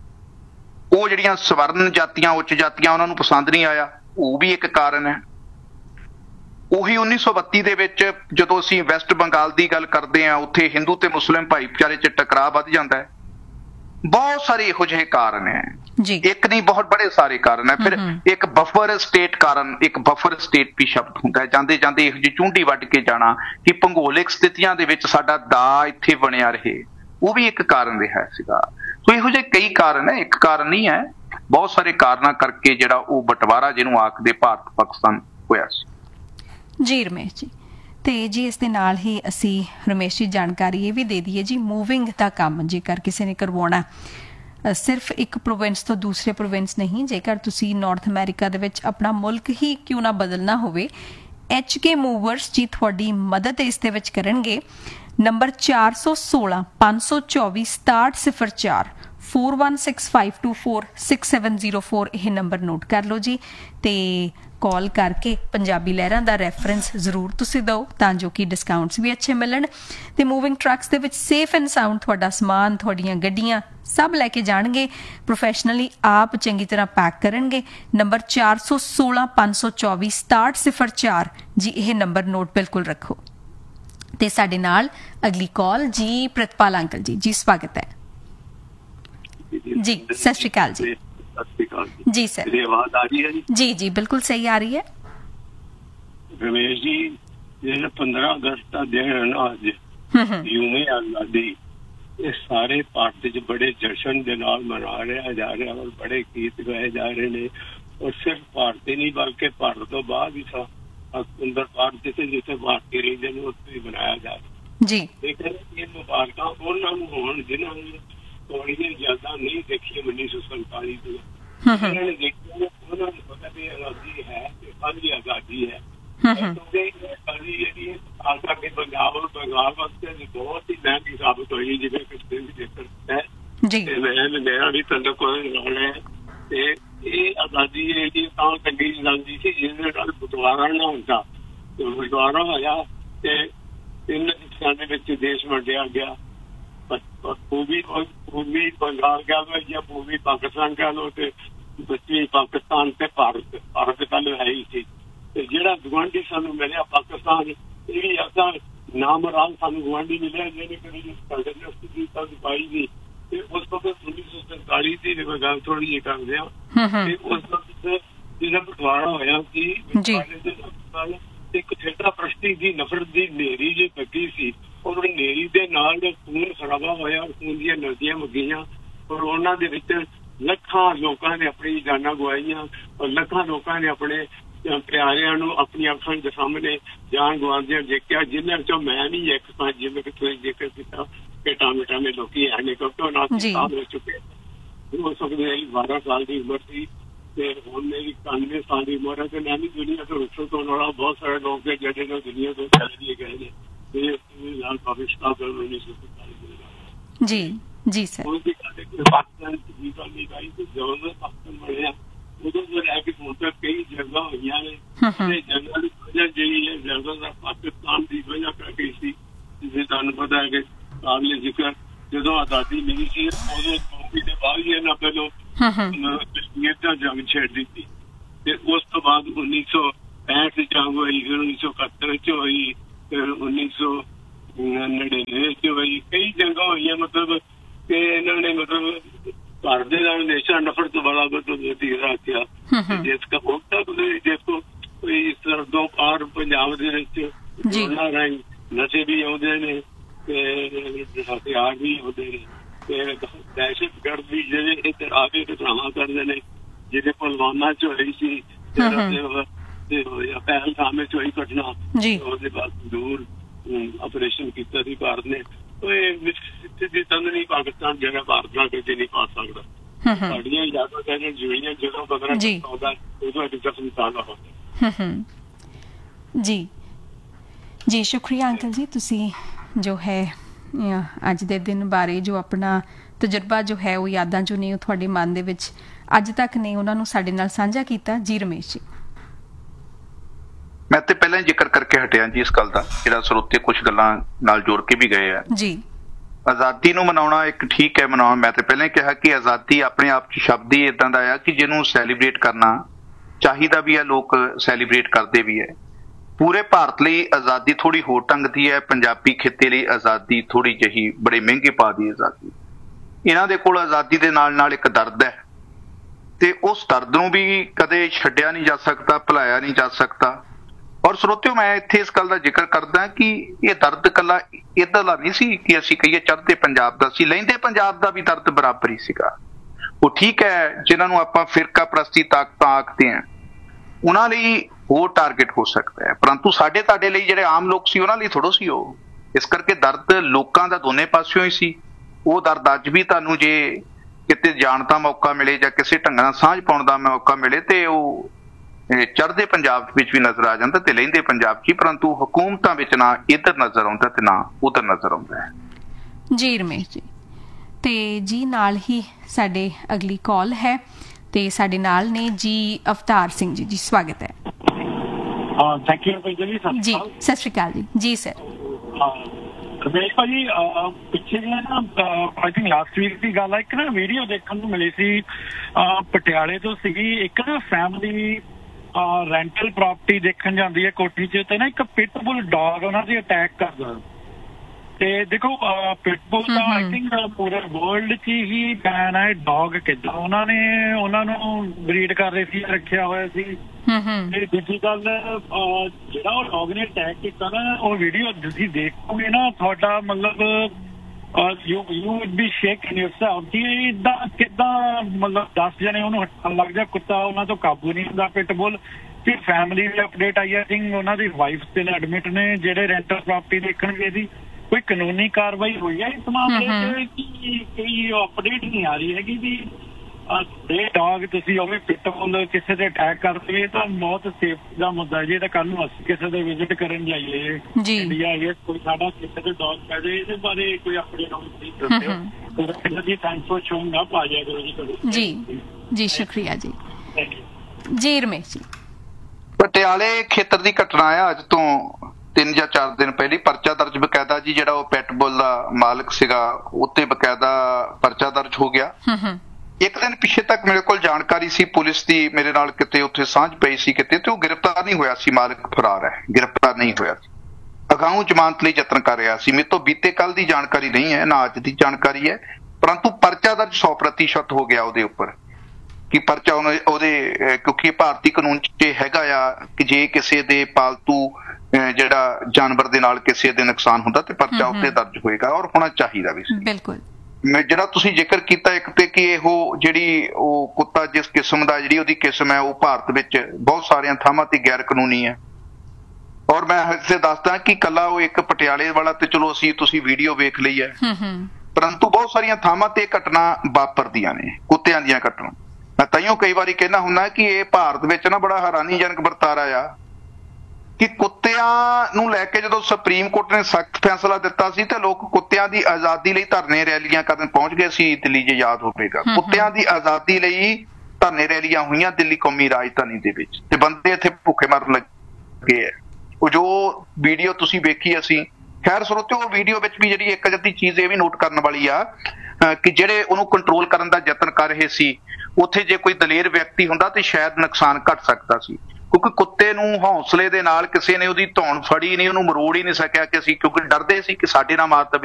ਉਹ ਜਿਹੜੀਆਂ ਸਵਰਨ ਜਾਤੀਆਂ, ਉੱਚ ਜਾਤੀਆਂ, ਉਹਨਾਂ ਨੂੰ ਪਸੰਦ ਨਹੀਂ ਆਇਆ। ਉਹ ਵੀ ਇੱਕ ਕਾਰਨ ਹੈ। ਉਹੀ 1932 ਦੇ ਵਿੱਚ ਜਦੋਂ ਅਸੀਂ ਵੈਸਟ ਬੰਗਾਲ ਦੀ ਗੱਲ ਕਰਦੇ ਹਾਂ, ਉੱਥੇ ਹਿੰਦੂ ਤੇ ਮੁਸਲਿਮ ਭਾਈਚਾਰੇ 'ਚ ਟਕਰਾਅ ਵੱਧ ਜਾਂਦਾ ਹੈ। ਬਹੁਤ ਸਾਰੇ ਇਹੋ ਜਿਹੇ ਕਾਰਨ ਹੈ, ਇੱਕ ਨਹੀਂ ਬਹੁਤ ਬੜੇ ਸਾਰੇ ਕਾਰਨ ਹੈ। ਫਿਰ ਇੱਕ ਬਫਰ ਸਟੇਟ ਕਾਰਨ, ਇੱਕ ਬਫਰ ਸਟੇਟ ਵੀ ਸ਼ਬਦ ਹੁੰਦਾ ਹੈ। ਜਾਂਦੇ ਜਾਂਦੇ ਇਹੋ ਜਿਹੀ ਚੂੰਡੀ ਵੱਢ ਕੇ ਜਾਣਾ ਕਿ ਭੂਗੋਲਿਕ ਸਥਿਤੀਆਂ ਦੇ ਵਿੱਚ ਸਾਡਾ ਦਾ ਇੱਥੇ ਬਣਿਆ ਰਹੇ, ਉਹ ਵੀ ਇੱਕ ਕਾਰਨ ਰਿਹਾ ਸੀਗਾ। ਸੋ ਇਹੋ ਜਿਹੇ ਕਈ ਕਾਰਨ ਹੈ, ਇੱਕ ਕਾਰਨ ਨਹੀਂ ਹੈ, ਬਹੁਤ ਸਾਰੇ ਕਾਰਨਾਂ ਕਰਕੇ ਜਿਹੜਾ ਉਹ ਬਟਵਾਰਾ ਜਿਹਨੂੰ ਆਖਦੇ ਭਾਰਤ ਪਾਕਿਸਤਾਨ ਹੋਇਆ ਸੀ। ਜੀ ਰਮੇਸ਼ ਜੀ, ਤੇ ਜੀ ਇਸ ਦੇ ਨਾਲ ਹੀ ਅਸੀਂ ਰਮੇਸ਼ ਜੀ ਜਾਣਕਾਰੀ ਇਹ ਵੀ ਦੇ ਦਈਏ ਜੀ, ਮੂਵਿੰਗ ਦਾ ਕੰਮ ਜੇਕਰ ਕਿਸੇ ਨੇ ਕਰਵਾਉਣਾ, ਸਿਰਫ ਇੱਕ ਪ੍ਰੋਵਿੰਸ ਤੋਂ ਦੂਸਰੇ ਪ੍ਰੋਵਿੰਸ ਨਹੀਂ, ਜੇਕਰ ਤੁਸੀਂ ਨਾਰਥ ਅਮਰੀਕਾ ਦੇ ਵਿੱਚ ਆਪਣਾ ਮੁਲਕ ਹੀ ਕਿਉਂ ਨਾ ਬਦਲਣਾ ਹੋਵੇ, HK ਮੂਵਰਸ ਜੀ ਤੁਹਾਡੀ ਮਦਦ ਇਸ ਦੇ ਵਿੱਚ ਕਰਨਗੇ। ਨੰਬਰ 416 524 6704 4165246704 ਇਹ ਨੰਬਰ ਨੋਟ ਕਰ ਲਓ ਜੀ। ਤੇ ਕਾਲ ਕਰਕੇ ਪੰਜਾਬੀ ਲਹਿਰਾਂ ਦਾ ਰੈਫਰੈਂਸ ਜ਼ਰੂਰ ਤੁਸੀਂ ਦਿਓ ਤਾਂ ਜੋ ਕਿ ਡਿਸਕਾਊਂਟਸ ਵੀ ਅੱਛੇ ਮਿਲਣ ਤੇ ਮੂਵਿੰਗ ਟਰੱਕਸ ਦੇ ਵਿੱਚ ਸੇਫ ਐਂਡ ਸਾਊਂਡ ਤੁਹਾਡਾ ਸਮਾਨ, ਤੁਹਾਡੀਆਂ ਗੱਡੀਆਂ ਸਭ ਲੈ ਕੇ ਜਾਣਗੇ। ਪ੍ਰੋਫੈਸ਼ਨਲੀ ਆਪ ਚੰਗੀ ਤਰ੍ਹਾਂ ਪੈਕ ਕਰਨਗੇ। ਨੰਬਰ 416 524 6704 ਜੀ, ਇਹ ਨੰਬਰ ਨੋਟ ਬਿਲਕੁਲ ਰੱਖੋ। ਤੇ ਸਾਡੇ ਨਾਲ ਅਗਲੀ ਕਾਲ ਜੀ ਪ੍ਰਿਤਪਾਲ ਅੰਕਲ ਜੀ ਸਵਾਗਤ ਹੈ ਜੀ। ਸਤਿ ਸ਼੍ਰੀ ਅਕਾਲ ਜੀ। जी सर, मेरी आवाज आ रही है जी? जी जी बिल्कुल सही आ रही है। रमेश जी, 15 अगस्त का दिन है ना अज, यूं आजादी ये सारे भारत च बड़े जश्न दे नाल मना रहा जा रहा और बड़े गीत गाए जा रहे ने और सिर्फ भारत ही नहीं बल्कि भारत तो बाद भी अंदर भारत जिथे भारतीय रहिंदे ने उत्थे भी मनाया जा रहा जी। लेकिन ये मुबारक उन्होंने होण जिन्होंने थोड़ियां ज्यादा नहीं देखी 1947 दी उन्होंने देखी, उन्होंने पता भी आजादी है खाली आजादी है के पंजाब और बंगाल वास्ते बहुत ही महंगी साबित हुई जिवें किसी भी देखते है। मेरा भी तंद कोई रोल है ये आजादी है जी तां चंगी आजादी सी जिसदे नाल बंटवारा ना होंदा ते बंटवारा होया ते इन हिस्सां दे विच देश वंडिया गया। पूर्वी बंगाल कह लो या पूर्वी पाकिस्तान कह लो ते पश्चिमी पाकिस्तान ते भारत पहले है ही थी। ਜਿਹੜਾ ਗਵਾਂਢੀ ਸਾਨੂੰ ਮਿਲਿਆ ਪਾਕਿਸਤਾਨ, ਇਹ ਵੀ ਐਸਾ ਨਾਮਰਾਨ ਸਾਨੂੰ ਗਵਾਂਢੀ ਮਿਲਿਆ ਜਿਹਨੇ ਕਦੀ ਸਾਡੇ ਦੀ ਪਾਈ ਨਹੀਂ। ਤੇ ਉਸ ਤੋਂ ਬਾਅਦ 1947 ਦੀ ਗੱਲ ਥੋੜੀ ਜਿਹੀ ਕਰਦੇ ਆ ਤੇ ਉਸ ਵਕਤ ਜਿਹੜਾ ਬਟਵਾਰਾ ਹੋਇਆ ਸੀ ਇੱਕ ਠੇਕਾ ਪ੍ਰਸ਼ਤੀ ਦੀ ਨਫ਼ਰਤ ਦੀ ਹਨੇਰੀ ਜਿਹੀ ਲੱਗੀ ਸੀ ਔਰ ਹਨੇਰੀ ਦੇ ਨਾਲ ਖੂਨ ਖਰਾਬਾ ਹੋਇਆ, ਖੂਨ ਦੀਆਂ ਨਦੀਆਂ ਵਗੀਆਂ ਔਰ ਉਹਨਾਂ ਦੇ ਵਿੱਚ ਲੱਖਾਂ ਲੋਕਾਂ ਨੇ ਆਪਣੀ ਜਾਨਾਂ ਗਵਾਈਆਂ ਔਰ ਲੱਖਾਂ ਲੋਕਾਂ ਨੇ ਆਪਣੇ ਪਿਆਰਿਆਂ ਨੂੰ ਆਪਣੀਆਂ ਅੱਖਾਂ ਦੇ ਸਾਹਮਣੇ ਜਾਨ ਗਵਾਉਂਦਿਆਂ ਦੇਖਿਆ, ਜਿਨ੍ਹਾਂ ਚੋਂ ਮੈਂ ਨਹੀਂ ਇੱਕ ਪੰਜ ਜਿਵੇਂ ਕਿ ਤੁਸੀਂ ਜ਼ਿਕਰ ਕੀਤਾ ਕਿ ਟਾਮੇ ਲੋਕੀ ਹੈ ਨੇ ਕਿਉਂਕਿ ਨਾਲ ਸਾਲ ਹੋ ਚੁੱਕੇ ਹੋ ਸਕਦੇ 12 ਸਾਲ ਦੀ ਉਮਰ ਸੀ ਤੇ ਹੁਣ ਮੇਰੀ 91 ਸਾਲ ਦੀ ਉਮਰ ਹੈ ਤੇ ਮੈਂ ਵੀ ਦੁਨੀਆ ਤੋਂ ਰੁੱਖ ਤੋਂ ਨਾਲ ਬਹੁਤ ਸਾਰੇ ਲੋਕ ਨੇ ਜਿਹੜੇ ਨੇ ਦੁਨੀਆ ਤੋਂ ਚਲੇ ਵੀ ਗਏ ਨੇ ਤੇ ਨਾਲ ਪਾਕਿਸਤਾਨ ਤੋਂ 1947 ਜੀ ਜੀ ਸਰ ਪਾਕਿਸਤਾਨ ਦੀ ਗੱਲ ਨਹੀਂ ਗਈ ਤੇ ਜਦੋਂ ਪਾਕਿਸਤਾਨ ਬਣਿਆ ਉਦੋਂ ਤੋਂ ਲੈ ਕੇ ਹੁਣ ਤੱਕ ਕਈ ਜਗ੍ਹਾ ਹੋਈਆਂ ਨੇ ਤੇ ਜੰਗਾਂ ਦੀ ਵਜ੍ਹਾ ਜਿਹੜੀ ਹੈ ਜ਼ਿਆਦਾ ਪਾਕਿਸਤਾਨ ਦੀ ਵਜ੍ਹਾ ਕਰਕੇ ਸੀ। ਜਿਵੇਂ ਤੁਹਾਨੂੰ ਪਤਾ ਹੈ ਕਿ ਕਾਬਲੇ ਜ਼ਿਕਰ ਜਦੋਂ ਆਜ਼ਾਦੀ ਮਿਲੀ ਸੀ ਉਦੋਂ ਚੌਂਕੀ ਦੇ ਬਾਅਦ ਹੀ ਇਹਨਾਂ ਪਹਿਲੋਂ ਕਸ਼ਮੀਰ ਦਾ ਜੰਗ ਛੇੜ ਦਿੱਤੀ ਤੇ ਉਸ ਤੋਂ ਬਾਅਦ 1965 ਦੀ ਜੰਗ ਹੋਈ, ਫਿਰ 1971 ਚ ਹੋਈ, ਫਿਰ 1999 ਚ ਹੋਈ, ਕਈ ਜੰਗਾਂ ਹੋਈਆਂ ਮਤਲਬ ਕਿ ਇਹਨਾਂ ਨੇ ਮਤਲਬ ਭਾਰਤ ਦੇ ਨਾਲ ਹਮੇਸ਼ਾ ਨਫ਼ਰਤ ਵਾਲਾ ਤੀਰਾ ਰੱਖਿਆ ਜਿਸ ਦਾ ਹੁਣ ਤੱਕ ਦੇਖੋ ਕੋਈ ਸਰਦੋਂ ਪਾਰ ਪੰਜਾਬ ਦੇ ਵਿੱਚ ਉਹਨਾਂ ਰਾਹੀਂ ਨਸ਼ੇ ਵੀ ਆਉਂਦੇ ਨੇ ਤੇ ਹਥਿਆਰ ਵੀ ਆਉਂਦੇ ਨੇ ਤੇ ਦਹਿਸ਼ਤਗਰਦ ਵੀ ਜਿਹੜੇ ਇੱਧਰ ਆ ਕੇ ਘਟਨਾਵਾਂ ਕਰਦੇ ਨੇ ਜਿਹਦੇ ਪੁਲਵਾਮਾ ਚ ਹੋਈ ਸੀ ਪਹਿਲਗਾਮ ਚ ਹੋਈ ਘਟਨਾ ਉਹਦੇ ਬਾਅਦ ਦੂਰ ਆਪਰੇਸ਼ਨ ਕੀਤਾ ਸੀ ਭਾਰਤ ਨੇ। ਦੀ ਤੰਦ ਨਹੀਂ ਪਾਕਿਸਤਾਨ ਜਿਹੜਾ ਭਾਰਤ ਨਾਲ ਕਿਤੇ ਨਹੀਂ ਪਾ ਸਕਦਾ। ਸਾਡੀਆਂ ਯਾਦਾਂ ਕਹਿੰਦੇ ਜਿਹੜੀਆਂ ਜਦੋਂ 15 ਆਉਂਦਾ ਉਦੋਂ ਇੱਕ ਕਿਸਮ ਦਾ ਹੁੰਦਾ। ਜੀ ਜੀ ਸ਼ੁਕਰੀਆ ਅੰਕਲ ਜੀ, ਤੁਸੀਂ ਜੋ ਹੈ ਅੱਜ ਦੇ ਦਿਨ ਬਾਰੇ ਜੋ ਆਪਣਾ ਤਜਰਬਾ ਜੋ ਹੈ ਉਹ ਯਾਦਾਂ ਜੋ ਨੇ ਉਹ ਤੁਹਾਡੇ ਮਨ ਦੇ ਵਿੱਚ ਅੱਜ ਤੱਕ ਨੇ ਉਹਨਾਂ ਨੂੰ ਸਾਡੇ ਨਾਲ ਸਾਂਝਾ ਕੀਤਾ। ਜੀ ਰਮੇਸ਼ ਜੀ, ਮੈਂ ਤੇ ਪਹਿਲਾਂ ਹੀ ਜ਼ਿਕਰ ਕਰਕੇ ਹਟਿਆ ਜੀ ਇਸ ਗੱਲ ਦਾ, ਜਿਹੜਾ ਸਰੋਤੇ ਕੁਝ ਗੱਲਾਂ ਨਾਲ ਜੋੜ ਕੇ ਵੀ ਗਏ ਆ ਜੀ। ਆਜ਼ਾਦੀ ਨੂੰ ਮਨਾਉਣਾ ਇੱਕ ਠੀਕ ਹੈ ਮਨਾਉਣਾ, ਮੈਂ ਤੇ ਪਹਿਲਾਂ ਹੀ ਕਿਹਾ ਕਿ ਆਜ਼ਾਦੀ ਆਪਣੇ ਆਪ 'ਚ ਸ਼ਬਦ ਹੀ ਏਦਾਂ ਦਾ ਆ ਕਿ ਜਿਹਨੂੰ ਸੈਲੀਬ੍ਰੇਟ ਕਰਨਾ ਚਾਹੀਦਾ ਵੀ ਹੈ, ਲੋਕ ਸੈਲੀਬ੍ਰੇਟ ਕਰਦੇ ਵੀ ਹੈ। ਪੂਰੇ ਭਾਰਤ ਲਈ ਆਜ਼ਾਦੀ ਥੋੜੀ ਹੋਰ ਢੰਗ ਦੀ ਹੈ, ਪੰਜਾਬੀ ਖਿੱਤੇ ਲਈ ਆਜ਼ਾਦੀ ਥੋੜੀ ਜਿਹੀ ਬੜੇ ਮਹਿੰਗੇ ਪਾ ਦੀ ਆਜ਼ਾਦੀ। ਇਹਨਾਂ ਦੇ ਕੋਲ ਆਜ਼ਾਦੀ ਦੇ ਨਾਲ ਨਾਲ ਇੱਕ ਦਰਦ ਹੈ ਤੇ ਉਸ ਦਰਦ ਨੂੰ ਵੀ ਕਦੇ ਛੱਡਿਆ ਨਹੀਂ ਜਾ ਸਕਦਾ, ਭੁਲਾਇਆ ਨਹੀਂ ਜਾ ਸਕਦਾ। ਔਰ ਸਰੋਤਿਓ, ਮੈਂ ਇੱਥੇ ਇਸ ਗੱਲ ਦਾ ਜ਼ਿਕਰ ਕਰਦਾ ਕਿ ਇਹ ਦਰਦ ਇਕੱਲਾ ਇੱਧਰਲਾ ਨਹੀਂ ਸੀ ਕਿ ਅਸੀਂ ਕਹੀਏ ਚੜ੍ਹਦੇ ਪੰਜਾਬ ਦਾ ਸੀ, ਲਹਿੰਦੇ ਪੰਜਾਬ ਦਾ ਵੀ ਦਰਦ ਬਰਾਬਰ ਹੀ ਸੀਗਾ। ਉਹ ਠੀਕ ਹੈ ਜਿਨ੍ਹਾਂ ਨੂੰ ਆਪਾਂ ਫਿਰਕਾ ਪ੍ਰਸਤੀ ਤਾਕਤਾਂ ਆਖਦੇ ਹਾਂ ਉਹਨਾਂ ਲਈ ਹੋਰ ਟਾਰਗੇਟ ਹੋ ਸਕਦਾ ਹੈ, ਪਰੰਤੂ ਸਾਡੇ ਤੁਹਾਡੇ ਲਈ ਜਿਹੜੇ ਆਮ ਲੋਕ ਸੀ ਉਹਨਾਂ ਲਈ ਥੋੜ੍ਹਾ ਸੀ ਉਹ। ਇਸ ਕਰਕੇ ਦਰਦ ਲੋਕਾਂ ਦਾ ਦੋਨੇ ਪਾਸਿਓਂ ਹੀ ਸੀ। ਉਹ ਦਰਦ ਅੱਜ ਵੀ ਤੁਹਾਨੂੰ ਜੇ ਕਿਤੇ ਜਾਣ ਦਾ ਮੌਕਾ ਮਿਲੇ ਜਾਂ ਕਿਸੇ ਢੰਗ ਨਾਲ ਸਾਂਝ ਪਾਉਣ ਦਾ ਮੌਕਾ ਮਿਲੇ ਤੇ ਉਹ ਚੜ੍ਹਦੇ ਪੰਜਾਬ ਵਿੱਚ ਵੀ ਨਜ਼ਰ ਆ ਜਾਂਦਾ ਤੇ ਲਹਿੰਦੇ ਪੰਜਾਬ 'ਚ ਹੀ, ਪਰੰਤੂ ਹਕੂਮਤਾਂ ਵਿੱਚ ਨਾ ਇੱਧਰ ਨਜ਼ਰ ਆਉਂਦਾ ਤੇ ਨਾ ਉੱਧਰ ਨਜ਼ਰ ਆਉਂਦਾ ਹੈ। ਜੀ ਰਮੇਸ਼ ਜੀ, ਤੇ ਜੀ ਨਾਲ ਹੀ ਸਾਡੇ ਅਗਲੀ ਕਾਲ ਹੈ ਤੇ ਸਾਡੇ ਨਾਲ ਨੇ ਜੀ ਅਵਤਾਰ ਸਿੰਘ ਜੀ। ਜੀ ਸਵਾਗਤ ਹੈ। Thank you Ramesh ji. ਜੀ ਸਤਿ ਸ਼੍ਰੀ ਅਕਾਲ ਜੀ। ਜੀ ਸਰ। ਰਮੇਸ਼ ਭਾਜੀ, ਪਿੱਛੇ ਜਿਹੇ ਨਾ ਆਈ ਥਿੰਕ ਲਾਸਟ ਵੀਕ ਦੀ ਗੱਲ ਆ, ਇੱਕ ਨਾ ਵੀਡੀਓ ਦੇਖਣ ਨੂੰ ਮਿਲੀ ਸੀ ਪਟਿਆਲੇ ਤੋਂ ਸੀਗੀ। ਇੱਕ ਨਾ ਫੈਮਿਲੀ ਰੈਂਟਲ ਪ੍ਰਾਪਰਟੀ ਦੇਖਣ ਜਾਂਦੀ ਹੈ ਕੋਠੀ 'ਚ, ਤੇ ਨਾ ਇੱਕ ਪਿਟਬੁਲ ਡੌਗ ਉਹਨਾਂ ਦੀ ਅਟੈਕ ਕਰਦਾ। ਤੇ ਦੇਖੋ ਪਿਟਬੁਲ ਤਾਂ ਆਈ ਥਿੰਕ ਪੂਰੇ ਵਰਲਡ 'ਚ ਹੀ ਬੈਨ ਹੈ। ਡੌਗ ਕਿੱਦਾਂ ਉਹਨਾਂ ਨੂੰ ਬਰੀਡ ਕਰ ਰਹੇ ਸੀ, ਰੱਖਿਆ ਹੋਇਆ ਸੀ। ਤੇ ਦੂਜੀ ਗੱਲ, ਜਿਹੜਾ ਉਹ ਡੌਗ ਨੇ ਅਟੈਕ ਕੀਤਾ ਨਾ, ਉਹ ਵੀਡੀਓ ਤੁਸੀਂ ਦੇਖੋਗੇ ਨਾ, ਤੁਹਾਡਾ ਮਤਲਬ you wood B shake in yourself ਕਿ ਏਦਾਂ ਕਿੱਦਾਂ ਮਤਲਬ 10 ਜਣੇ ਉਹਨੂੰ ਹਟਣ ਲੱਗ ਜਾ, ਕੁੱਤਾ ਉਹਨਾਂ ਤੋਂ ਕਾਬੂ ਨਹੀਂ ਹੁੰਦਾ ਪਿਟਬੁਲ। ਫਿਰ family the update I, I think ਉਹਨਾਂ ਦੀ ਵਾਈਫ still ਐਡਮਿਟ ਨੇ, ਜਿਹੜੇ ਰੈਂਟਲ ਪ੍ਰਾਪਰਟੀ ਦੇਖਣ ਗਏ ਸੀ। ਕੋਈ ਕਾਨੂੰਨੀ ਕਾਰਵਾਈ ਹੋਈ ਹੈ ਇਸ ਮਾਮਲੇ 'ਚ? ਕੋਈ ਅਪਡੇਟ ਨਹੀਂ ਆ ਰਹੀ ਹੈਗੀ ਵੀ ਇਹ ਡੌਗ ਤੁਸੀਂ ਉਹ ਵੀ ਪਿਟਬੁਲ ਕਿਸੇ ਤੇ ਅਟੈਕ ਕਰਦੇ ਤਾਂ ਬਹੁਤ ਸੇਫਟੀ ਦਾ ਮੁੱਦਾ ਜੀ। ਤਾਂ ਕੱਲ ਨੂੰ ਅਸੀਂ ਕਿਸੇ ਦੇ ਵਿਜ਼ਿਟ ਕਰਨ ਜਾਈਏ ਇੰਡੀਆ ਆਈਏ, ਕੋਈ ਸਾਡਾ ਕਿਸੇ ਦੇ ਡੌਗ ਪੈ ਜਾਏ, ਇਹਦੇ ਬਾਰੇ ਕੋਈ ਅਪਡੇਟ ਹੋਣੀ ਚਾਹੀਦੀ ਜੀ। Thanks for showing up. ਆ ਜਾਇਆ ਕਰੋ ਜੀ। ਜੀ ਜੀ ਸ਼ੁਕਰੀਆ ਜੀ। ਜੀ ਰਮੇਸ਼ ਜੀ, ਪਟਿਆਲੇ ਖੇਤਰ ਦੀ ਘਟਨਾ ਆ। ਅੱਜ ਤੋਂ 3 ਜਾਂ 4 ਦਿਨ ਪਹਿਲੀ ਪਰਚਾ ਦਰਜ ਬਕਾਇਦਾ ਜੀ, ਜਿਹੜਾ ਉਹ ਪਿਟਬੁਲ ਦਾ ਮਾਲਕ ਸੀਗਾ ਉੱਤੇ ਬਕਾਇਦਾ ਪਰਚਾ ਦਰਜ ਹੋ ਗਿਆ। ਇੱਕ ਦਿਨ ਪਿੱਛੇ ਤੱਕ ਮੇਰੇ ਕੋਲ ਜਾਣਕਾਰੀ ਸੀ ਪੁਲਿਸ ਦੀ, ਮੇਰੇ ਨਾਲ ਕਿਤੇ ਉੱਥੇ ਸਾਂਝ ਪਈ ਸੀ ਕਿਤੇ, ਤੇ ਉਹ ਗ੍ਰਿਫਤਾਰ ਨਹੀਂ ਹੋਇਆ ਸੀ। ਮਾਲਕ ਫਰਾਰ ਹੈ, ਗ੍ਰਿਫਤਾਰ ਨਹੀਂ ਹੋਇਆ ਸੀ। ਅਗਾਊਂ ਜ਼ਮਾਨਤ ਲਈ ਯਤਨ ਕਰ ਰਿਹਾ ਸੀ। ਮੇਰੇ ਤੋਂ ਬੀਤੇ ਕੱਲ ਦੀ ਜਾਣਕਾਰੀ ਨਹੀਂ ਹੈ, ਨਾ ਅੱਜ ਦੀ ਜਾਣਕਾਰੀ ਹੈ, ਪਰੰਤੂ ਪਰਚਾ ਦਰਜ 100% ਹੋ ਗਿਆ ਉਹਦੇ ਉੱਪਰ ਕਿ ਪਰਚਾ ਉਹਦੇ ਕਿਉਂਕਿ ਭਾਰਤੀ ਕਾਨੂੰਨ 'ਚ ਹੈਗਾ ਆ ਕਿ ਜੇ ਕਿਸੇ ਦੇ ਪਾਲਤੂ ਜਿਹੜਾ ਜਾਨਵਰ ਦੇ ਨਾਲ ਕਿਸੇ ਦੇ ਨੁਕਸਾਨ ਹੁੰਦਾ ਤੇ ਪਰਚਾ ਉੱਤੇ ਦਰਜ ਹੋਏਗਾ, ਔਰ ਹੋਣਾ ਚਾਹੀਦਾ ਵੀ। ਬਿਲਕੁਲ। ਮੈਂ ਜਿਹੜਾ ਤੁਸੀਂ ਜ਼ਿਕਰ ਕੀਤਾ ਇੱਕ ਤੇ ਕਿ ਇਹੋ ਜਿਹੜੀ ਉਹ ਕੁੱਤਾ ਜਿਸ ਕਿਸਮ ਦਾ, ਜਿਹੜੀ ਉਹਦੀ ਕਿਸਮ ਹੈ, ਉਹ ਭਾਰਤ ਵਿੱਚ ਬਹੁਤ ਸਾਰੀਆਂ ਥਾਵਾਂ ਤੇ ਗੈਰ ਕਾਨੂੰਨੀ ਹੈ। ਔਰ ਮੈਂ ਇਸੇ ਦੱਸਦਾ ਕਿ ਕੱਲਾ ਉਹ ਇੱਕ ਪਟਿਆਲੇ ਵਾਲਾ ਤੇ ਚਲੋ ਤੁਸੀਂ ਵੀਡੀਓ ਵੇਖ ਲਈ ਹੈ, ਪਰੰਤੂ ਬਹੁਤ ਸਾਰੀਆਂ ਥਾਵਾਂ ਤੇ ਘਟਨਾ ਵਾਪਰਦੀਆਂ ਨੇ, ਕੁੱਤਿਆਂ ਦੀਆਂ ਘਟਨਾ। ਮੈਂ ਤਾਈਓ ਕਈ ਵਾਰੀ ਕਹਿੰਦਾ ਹੁੰਦਾ ਕਿ ਇਹ ਭਾਰਤ ਵਿੱਚ ਨਾ ਬੜਾ ਹੈਰਾਨੀਜਨਕ ਵਰਤਾਰਾ ਆ ਕਿ ਕੁੱਤਿਆਂ ਨੂੰ ਲੈ ਕੇ ਜਦੋਂ ਸੁਪਰੀਮ ਕੋਰਟ ਨੇ ਸਖਤ ਫੈਸਲਾ ਦਿੱਤਾ ਸੀ ਤੇ ਲੋਕ ਕੁੱਤਿਆਂ ਦੀ ਆਜ਼ਾਦੀ ਲਈ ਧਰਨੇ ਰੈਲੀਆਂ ਕਰਨ ਪਹੁੰਚ ਗਏ ਸੀ। ਦਿੱਲੀ 'ਚ ਯਾਦ ਹੋਵੇਗਾ, ਕੁੱਤਿਆਂ ਦੀ ਆਜ਼ਾਦੀ ਲਈ ਧਰਨੇ ਰੈਲੀਆਂ ਹੋਈਆਂ ਦਿੱਲੀ ਕੌਮੀ ਰਾਜਧਾਨੀ ਦੇ ਵਿੱਚ, ਤੇ ਬੰਦੇ ਇੱਥੇ ਭੁੱਖੇ ਮਰਨ ਲੱਗੇ ਆ। ਉਹ ਜੋ ਵੀਡੀਓ ਤੁਸੀਂ ਵੇਖੀ ਅਸੀਂ, ਖੈਰ ਸਰੋਤਿਓ, ਉਹ ਵੀਡੀਓ ਵਿੱਚ ਵੀ ਜਿਹੜੀ ਇੱਕ ਅੱਧੀ ਚੀਜ਼ ਇਹ ਵੀ ਨੋਟ ਕਰਨ ਵਾਲੀ ਆ ਕਿ ਜਿਹੜੇ ਉਹਨੂੰ ਕੰਟਰੋਲ ਕਰਨ ਦਾ ਯਤਨ ਕਰ ਰਹੇ ਸੀ, ਉੱਥੇ ਜੇ ਕੋਈ ਦਲੇਰ ਵਿਅਕਤੀ ਹੁੰਦਾ ਤੇ ਸ਼ਾਇਦ ਨੁਕਸਾਨ ਘਟ ਸਕਦਾ ਸੀ, ਕਿਉਂਕਿ ਕੁੱਤੇ ਨੂੰ ਹੌਸਲੇ ਦੇ ਨਾਲ ਕਿਸੇ ਨੇ ਉਹਦੀ ਧੌਣ ਫੜੀ ਨਹੀਂ, ਉਹਨੂੰ ਮਰੋੜ ਹੀ ਨਹੀਂ ਸਕਿਆ ਕਿ ਅਸੀਂ, ਕਿਉਂਕਿ ਡਰਦੇ ਸੀ ਕਿ ਸਾਡੇ ਨਾਲ ਮਾਰ